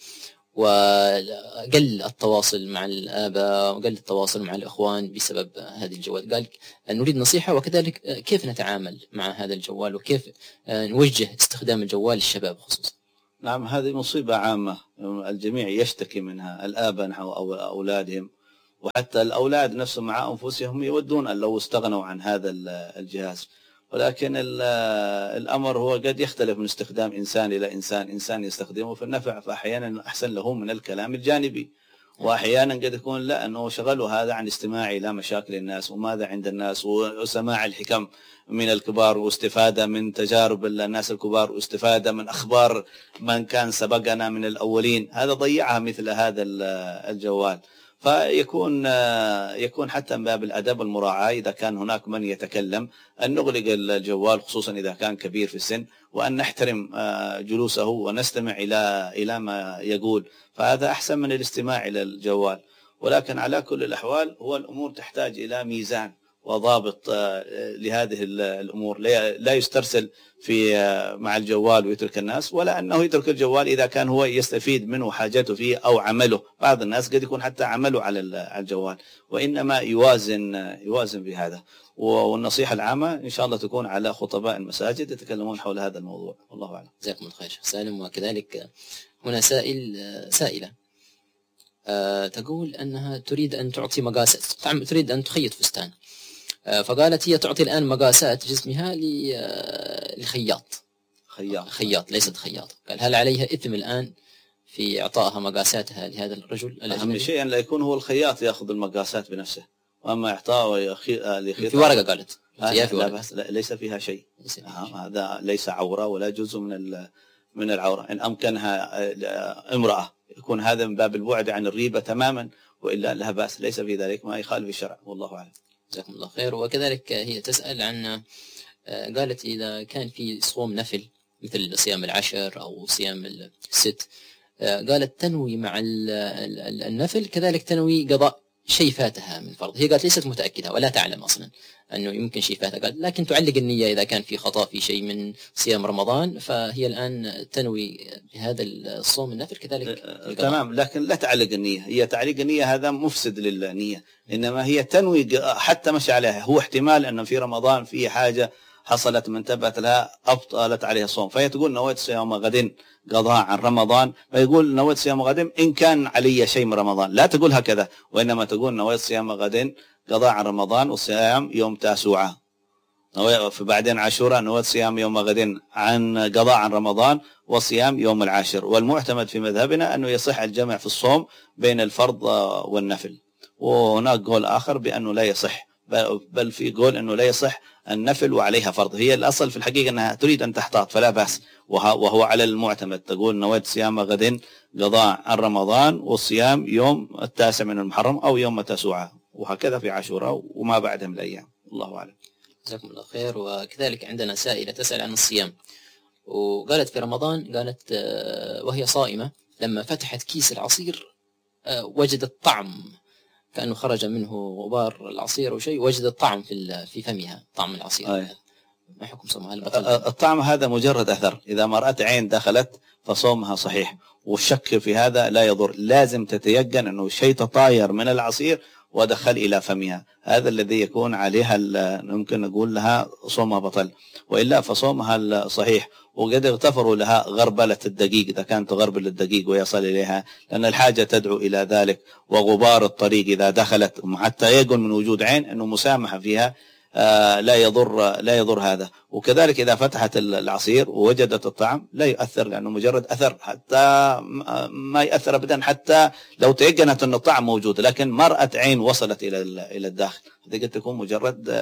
وقل التواصل مع الآباء وقل التواصل مع الإخوان بسبب هذه الجوال. قال نريد نصيحة، وكذلك كيف نتعامل مع هذا الجوال، وكيف نوجه استخدام الجوال للشباب خصوصا. نعم، هذه مصيبة عامة الجميع يشتكي منها، الآباء نحو أولادهم، وحتى الأولاد نفسهم مع أنفسهم يودون أن لو استغنوا عن هذا الجهاز. ولكن الأمر هو قد يختلف من استخدام إنسان إلى إنسان، إنسان يستخدمه في النفع فأحيانا أحسن له من الكلام الجانبي، وأحيانا قد يكون لا، أنه شغله هذا عن استماع إلى مشاكل الناس وماذا عند الناس، وسماع الحكم من الكبار، واستفادة من تجارب الناس الكبار، واستفادة من أخبار من كان سبقنا من الأولين. هذا ضيعها مثل هذا الجوال. فيكون حتى من باب الأدب والمراعاة إذا كان هناك من يتكلم أن نغلق الجوال، خصوصا إذا كان كبير في السن، وأن نحترم جلوسه ونستمع إلى ما يقول، فهذا أحسن من الاستماع إلى الجوال. ولكن على كل الأحوال هو الأمور تحتاج إلى ميزان وضابط لهذه الأمور، لا يسترسل مع الجوال ويترك الناس، ولا أنه يترك الجوال إذا كان هو يستفيد منه حاجته فيه أو عمله. بعض الناس قد يكون حتى عمله على الجوال، وإنما يوازن بهذا. والنصيحة العامة إن شاء الله تكون على خطباء المساجد يتكلمون حول هذا الموضوع. والله أعلم. جزاكم الله خير شيخ سالم. وكذلك هنا سائلة تقول أنها تريد أن تعطي مقاسات، تريد أن تخيط فستان، فقالت هي تعطي الآن مقاسات جسمها لخياط ليست خياطة. قال هل عليها إثم الآن في إعطائها مقاساتها لهذا الرجل الأجنبي؟ أهم شيء أن لا يكون هو الخياط يأخذ المقاسات بنفسه، وأما إعطائه لخياط في ورقة قالت ليس فيها شيء. هذا ليس عورة ولا جزء من العورة. إن أمكنها امرأة يكون هذا من باب البعد عن الريبة تماما، وإلا لها بأس، ليس في ذلك ما يخالف الشرع. والله أعلم. جزاكم الله خير. وكذلك هي تسأل عن قالت إذا كان في صوم نفل مثل صيام 10 أو صيام 6، قالت تنوي مع النفل كذلك تنوي قضاء شيء فاتها من فرض. هي قالت ليست متأكدة ولا تعلم أصلا أنه يمكن شيء فاتها، قالت لكن تعلق النية إذا كان في خطأ في شيء من صيام رمضان، فهي الآن تنوي بهذا الصوم النفل كذلك تمام. لكن لا تعلق النية، هي تعليق النية هذا مفسد للنية، إنما هي تنوي حتى مشي عليها. هو احتمال أنه في رمضان في حاجة حصلت من تبعت لها أبطلت عليها الصوم، فهي تقول نويت صيام غد قضاء عن رمضان، فيقول نويت صيام غد إن كان علي شيء من رمضان. لا تقول هكذا، وإنما تقول نويت صيام غد قضاء عن رمضان وصيام يوم 9، فبعدين عاشوراء نويت صيام يوم غد عن قضاء عن رمضان وصيام يوم 10. والمعتمد في مذهبنا أنه يصح الجمع في الصوم بين الفرض والنفل. وهناك قول آخر بأنه لا يصح، بل في قول أنه لا يصح النفل وعليها فرض. هي الأصل في الحقيقة أنها تريد أن تحتاط فلا بأس، وهو على المعتمد. تقول نويت صيام غد قضاء عن رمضان والصيام يوم 9 من المحرم أو يوم 9، وهكذا في عاشوراء وما بعدها من الأيام. الله أعلم. جزاكم الله خير. وكذلك عندنا سائلة تسأل عن الصيام، وقالت في رمضان قالت وهي صائمة لما فتحت كيس العصير وجدت طعم كأنه خرج منه غبار العصير أو شيء، وجدت طعم في فمها، طعم العصير. ما حكم صومها؟ الطعم هذا مجرد أثر، إذا ما رأت عين دخلت فصومها صحيح، والشك في هذا لا يضر. لازم تتيقن أنه شيء تطاير من العصير ودخل إلى فمها، هذا الذي يكون عليها ممكن نقول لها صومها بطل، وإلا فصومها صحيح. وقد اغتفروا لها غربلة الدقيق إذا كانت تغربل الدقيق ويصل إليها، لأن الحاجة تدعو إلى ذلك، وغبار الطريق إذا دخلت حتى يقل من وجود عين أنه مسامحة فيها لا يضر هذا. وكذلك إذا فتحت العصير ووجدت الطعم لا يؤثر، لأنه مجرد أثر، حتى ما يأثر أبدا حتى لو تيقنت أن الطعم موجود، لكن مرأة عين وصلت إلى الداخل، هذه قد تكون مجرد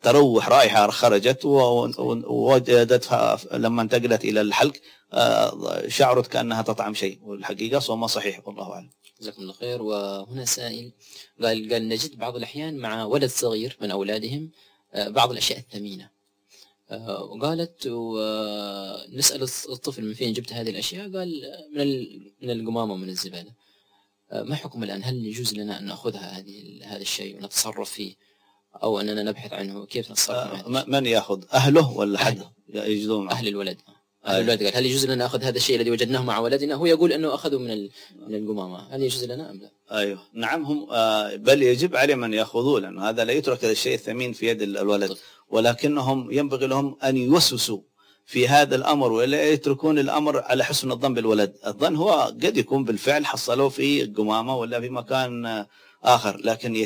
تروح رائحة خرجت ووجدتها لما انتقلت إلى الحلق شعرت كأنها تطعم شيء، والحقيقة صومها صحيح والله أعلم. جزاكم الله خير. وهنا سائل قال نجد بعض الأحيان مع ولد صغير من أولادهم بعض الأشياء الثمينة، وقالت ونسأل الطفل من فين جبت هذه الأشياء، قال من القمامة ومن الزبالة. ما حكم الآن؟ هل يجوز لنا أن نأخذها هذا الشيء ونتصرف فيه، أو أننا نبحث عنه؟ كيف نتصرف معه؟ من يأخذ؟ أهله ولا حد يجدون؟ أهل الولد. الولد قال هل يجوز لنا نأخذ هذا الشيء الذي وجدناه مع ولدنا؟ هو يقول أنه أخذه من القمامة، هل يجوز لنا أم لا؟ أيوه نعم، هم بل يجب عليهم أن يأخذوه، لأنه هذا لا يترك هذا الشيء الثمين في يد الولد، ولكنهم ينبغي لهم أن يوسوسوا في هذا الأمر ولا يتركون الأمر على حسن الظن بالولد. الظن هو قد يكون بالفعل حصلوه في قمامة ولا في مكان آخر، لكن